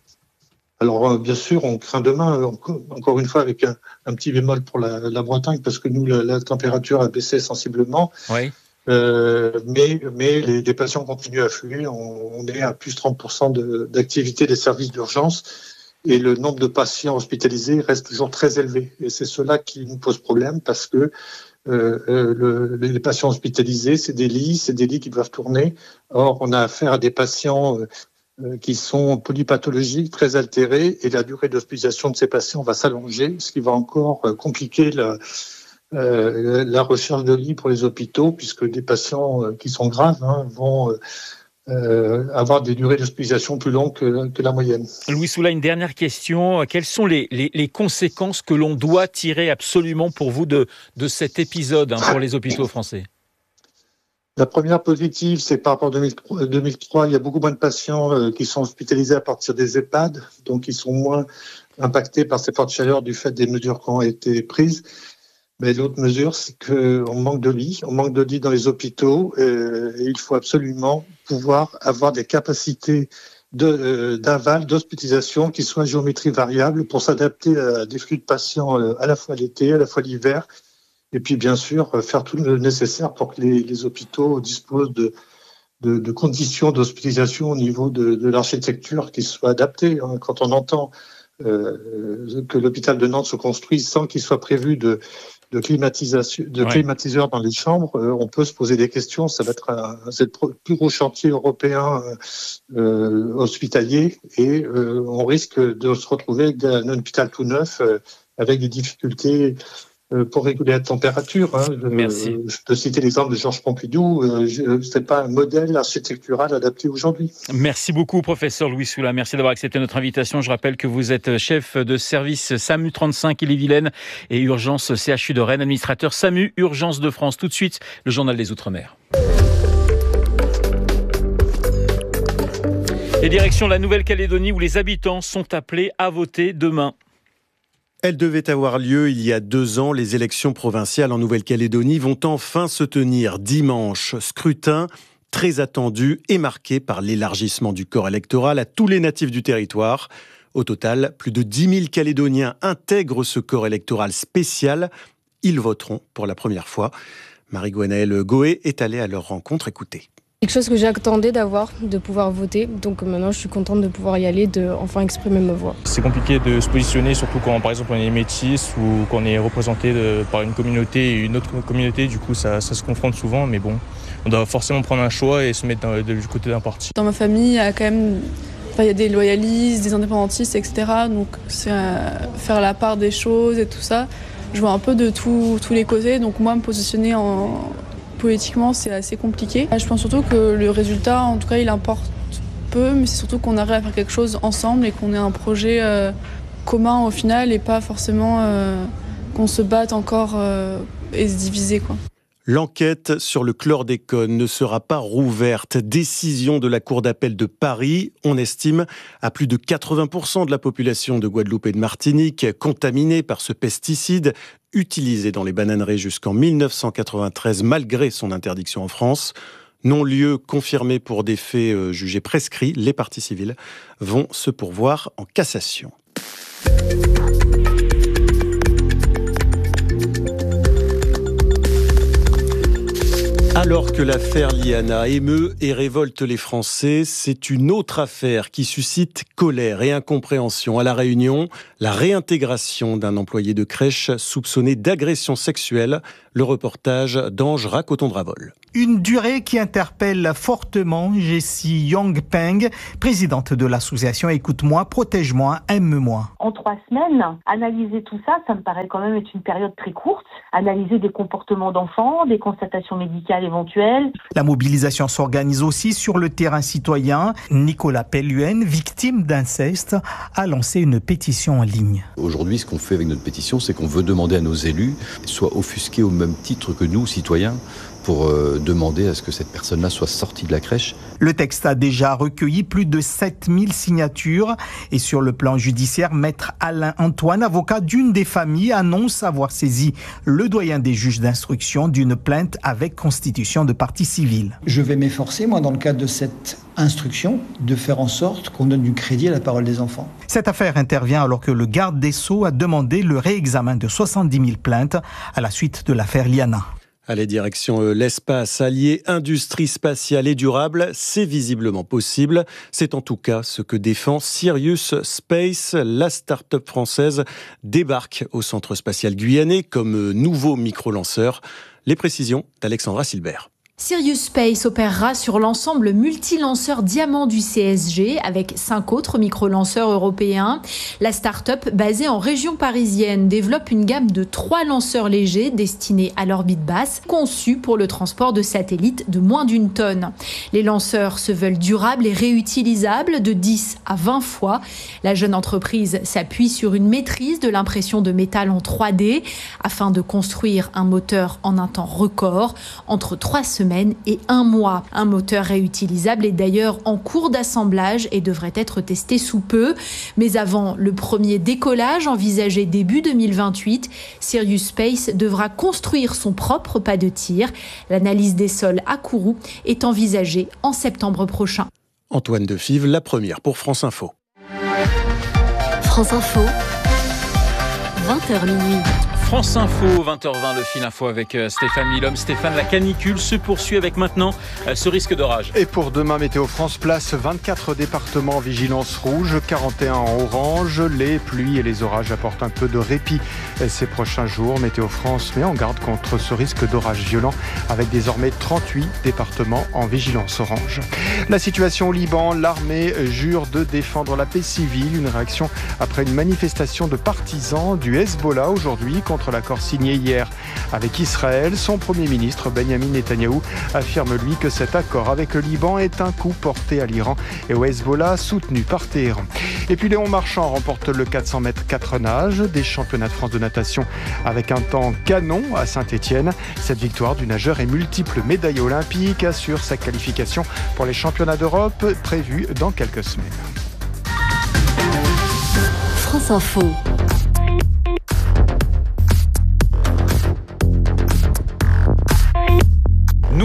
Alors, euh, bien sûr, on craint demain, encore, encore une fois, avec un, un petit bémol pour la, la Bretagne, parce que nous, la, la température a baissé sensiblement. Oui. Euh, mais mais les, les patients continuent à affluer. On, on est à plus trente pour cent de, d'activité des services d'urgence. Et le nombre de patients hospitalisés reste toujours très élevé. Et c'est cela qui nous pose problème, parce que euh, euh, le, les patients hospitalisés, c'est des lits, c'est des lits qui doivent tourner. Or, on a affaire à des patients euh, qui sont polypathologiques, très altérés, et la durée d'hospitalisation de ces patients va s'allonger, ce qui va encore euh, compliquer la, euh, la recherche de lits pour les hôpitaux, puisque des patients euh, qui sont graves hein, vont... Euh, Euh, avoir des durées d'hospitalisation plus longues que, que la moyenne. Louis Soula, une dernière question. Quelles sont les, les, les conséquences que l'on doit tirer absolument pour vous de, de cet épisode hein, pour les hôpitaux français ? La première positive, c'est par rapport à deux mille trois, il y a beaucoup moins de patients euh, qui sont hospitalisés à partir des EHPAD, donc ils sont moins impactés par ces fortes chaleurs du fait des mesures qui ont été prises. Mais l'autre mesure, c'est qu'on manque de lits, on manque de lits dans les hôpitaux euh, et il faut absolument pouvoir avoir des capacités de, euh, d'aval, d'hospitalisation qui soient à géométrie variable pour s'adapter à des flux de patients euh, à la fois l'été, à la fois l'hiver, et puis bien sûr faire tout le nécessaire pour que les, les hôpitaux disposent de, de, de conditions d'hospitalisation au niveau de, de l'architecture qui soient adaptées. Hein. Quand on entend euh, que l'hôpital de Nantes se construit sans qu'il soit prévu de de climatisation, de ouais. climatiseurs dans les chambres, euh, on peut se poser des questions. Ça va être un, c'est le plus gros chantier européen euh, hospitalier et euh, on risque de se retrouver avec un hôpital tout neuf euh, avec des difficultés euh, pour réguler la température. Hein. Merci. Euh, je peux citer l'exemple de Georges Pompidou. Euh, c'est pas un modèle architectural adapté aujourd'hui. Merci beaucoup, professeur Louis Soula. Merci d'avoir accepté notre invitation. Je rappelle que vous êtes chef de service SAMU trente-cinq Ille-et-Vilaine et urgence C H U de Rennes, administrateur SAMU Urgence de France. Tout de suite, le journal des Outre-mer. Et direction la Nouvelle-Calédonie où les habitants sont appelés à voter demain. Elle devait avoir lieu il y a deux ans. Les élections provinciales en Nouvelle-Calédonie vont enfin se tenir dimanche. Scrutin très attendu et marqué par l'élargissement du corps électoral à tous les natifs du territoire. Au total, plus de dix mille Calédoniens intègrent ce corps électoral spécial. Ils voteront pour la première fois. Marie-Gwenaëlle Goé est allée à leur rencontre. Écoutez. Quelque chose que j'attendais d'avoir, de pouvoir voter. Donc maintenant, je suis contente de pouvoir y aller, de enfin exprimer ma voix. C'est compliqué de se positionner, surtout quand, par exemple, on est métis ou qu'on est représenté de, par une communauté et une autre communauté. Du coup, ça, ça se confronte souvent. Mais bon, on doit forcément prendre un choix et se mettre dans, du côté d'un parti. Dans ma famille, il y a quand même enfin, il y a des loyalistes, des indépendantistes, et cetera. Donc c'est euh, faire la part des choses et tout ça. Je vois un peu de tout, tous les côtés. Donc moi, me positionner en... politiquement, c'est assez compliqué. Je pense surtout que le résultat, en tout cas, il importe peu, mais c'est surtout qu'on arrive à faire quelque chose ensemble et qu'on ait un projet euh, commun au final et pas forcément euh, qu'on se batte encore euh, et se diviser, quoi. L'enquête sur le chlordécone ne sera pas rouverte. Décision de la Cour d'appel de Paris. On estime à plus de quatre-vingts pour cent de la population de Guadeloupe et de Martinique contaminée par ce pesticide utilisé dans les bananeraies jusqu'en mille neuf cent quatre-vingt-treize malgré son interdiction en France. Non-lieu confirmé pour des faits jugés prescrits. Les parties civiles vont se pourvoir en cassation. Alors que l'affaire Liana émeut et révolte les Français, c'est une autre affaire qui suscite colère et incompréhension. À La Réunion, la réintégration d'un employé de crèche soupçonné d'agression sexuelle. Le reportage d'Ange Racoton-Dravol. Une durée qui interpelle fortement Jessie Yongpeng, présidente de l'association Écoute-moi, protège-moi, aime-moi. En trois semaines, analyser tout ça, ça me paraît quand même être une période très courte. Analyser des comportements d'enfants, des constatations médicales éventuelles. La mobilisation s'organise aussi sur le terrain citoyen. Nicolas Pelluen, victime d'inceste, a lancé une pétition en ligne. Aujourd'hui, ce qu'on fait avec notre pétition, c'est qu'on veut demander à nos élus qu'ils soient offusqués au même titre que nous, citoyens, pour euh, demander à ce que cette personne-là soit sortie de la crèche. Le texte a déjà recueilli plus de sept mille signatures et sur le plan judiciaire, Maître Alain Antoine, avocat d'une des familles, annonce avoir saisi le doyen des juges d'instruction d'une plainte avec constitution de partie civile. Je vais m'efforcer, moi, dans le cadre de cette instruction, de faire en sorte qu'on donne du crédit à la parole des enfants. Cette affaire intervient alors que le garde des Sceaux a demandé le réexamen de soixante-dix mille plaintes à la suite de l'affaire Liana. Allez, direction l'espace, allié industrie spatiale et durable, c'est visiblement possible. C'est en tout cas ce que défend Sirius Space. La start-up française débarque au centre spatial guyanais comme nouveau micro-lanceur. Les précisions d'Alexandra Silbert. Sirius Space opérera sur l'ensemble multi-lanceur Diamant du C S G avec cinq autres micro-lanceurs européens. La start-up, basée en région parisienne, développe une gamme de trois lanceurs légers destinés à l'orbite basse, conçus pour le transport de satellites de moins d'une tonne. Les lanceurs se veulent durables et réutilisables de dix à vingt fois. La jeune entreprise s'appuie sur une maîtrise de l'impression de métal en trois D afin de construire un moteur en un temps record, entre trois semaines et un mois. Un moteur réutilisable est d'ailleurs en cours d'assemblage et devrait être testé sous peu. Mais avant le premier décollage envisagé début deux mille vingt-huit, Sirius Space devra construire son propre pas de tir. L'analyse des sols à Kourou est envisagée en septembre prochain. Antoine Defive, la première pour France Info. France Info, vingt heures minuit. France Info, vingt heures vingt, le fil info avec Stéphane Milhomme. Stéphane, la canicule se poursuit avec maintenant ce risque d'orage. Et pour demain, Météo France place vingt-quatre départements en vigilance rouge, quarante et un en orange. Les pluies et les orages apportent un peu de répit ces prochains jours. Météo France met en garde contre ce risque d'orage violent avec désormais trente-huit départements en vigilance orange. La situation au Liban, l'armée jure de défendre la paix civile. Une réaction après une manifestation de partisans du Hezbollah aujourd'hui contre l'accord signé hier avec Israël. Son Premier ministre Benjamin Netanyahou affirme lui que cet accord avec le Liban est un coup porté à l'Iran et au Hezbollah soutenu par Téhéran. Et puis Léon Marchand remporte le quatre cents mètres quatre nages des championnats de France de natation avec un temps canon à Saint-Étienne. Cette victoire du nageur et multiple médaille olympique assure sa qualification pour les championnats d'Europe prévus dans quelques semaines. France Info. Nouveau monde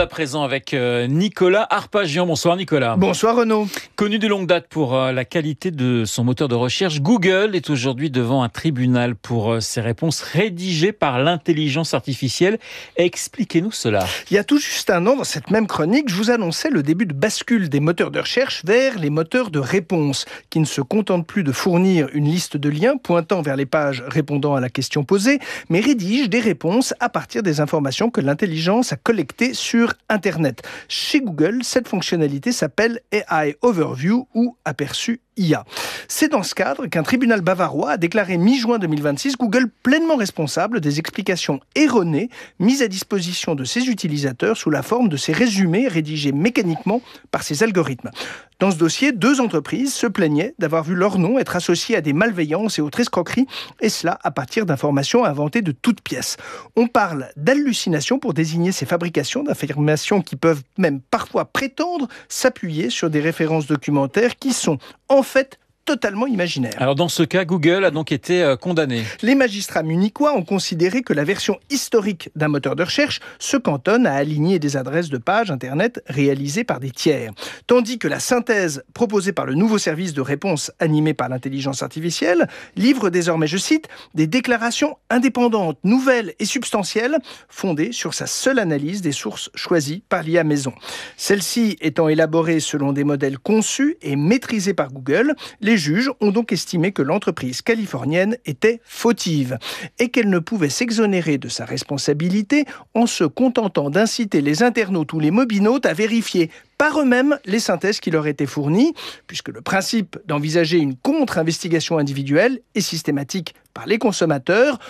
à présent avec Nicolas Arpagian. Bonsoir Nicolas. Bonsoir Renaud. Connu de longue date pour la qualité de son moteur de recherche, Google est aujourd'hui devant un tribunal pour ses réponses rédigées par l'intelligence artificielle. Expliquez-nous cela. Il y a tout juste un an, dans cette même chronique, je vous annonçais le début de bascule des moteurs de recherche vers les moteurs de réponse, qui ne se contentent plus de fournir une liste de liens pointant vers les pages répondant à la question posée, mais rédigent des réponses à partir des informations que l'intelligence a collectées sur Internet. Chez Google, cette fonctionnalité s'appelle A I Overview ou aperçu I A. C'est dans ce cadre qu'un tribunal bavarois a déclaré mi-juin deux mille vingt-six Google pleinement responsable des explications erronées mises à disposition de ses utilisateurs sous la forme de ces résumés rédigés mécaniquement par ses algorithmes. Dans ce dossier, deux entreprises se plaignaient d'avoir vu leur nom être associé à des malveillances et autres escroqueries, et cela à partir d'informations inventées de toutes pièces. On parle d'hallucination pour désigner ces fabrications d'informations qui peuvent même parfois prétendre s'appuyer sur des références documentaires qui sont en fait totalement imaginaire. Alors dans ce cas, Google a donc été condamné. Les magistrats munichois ont considéré que la version historique d'un moteur de recherche se cantonne à aligner des adresses de pages Internet réalisées par des tiers. Tandis que la synthèse proposée par le nouveau service de réponse animé par l'intelligence artificielle livre désormais, je cite, des déclarations indépendantes, nouvelles et substantielles fondées sur sa seule analyse des sources choisies par l'I A maison. Celle-ci étant élaborée selon des modèles conçus et maîtrisés par Google, les Les juges ont donc estimé que l'entreprise californienne était fautive et qu'elle ne pouvait s'exonérer de sa responsabilité en se contentant d'inciter les internautes ou les mobinautes à vérifier par eux-mêmes les synthèses qui leur étaient fournies, puisque le principe d'envisager une contre-investigation individuelle est systématique par les consommateurs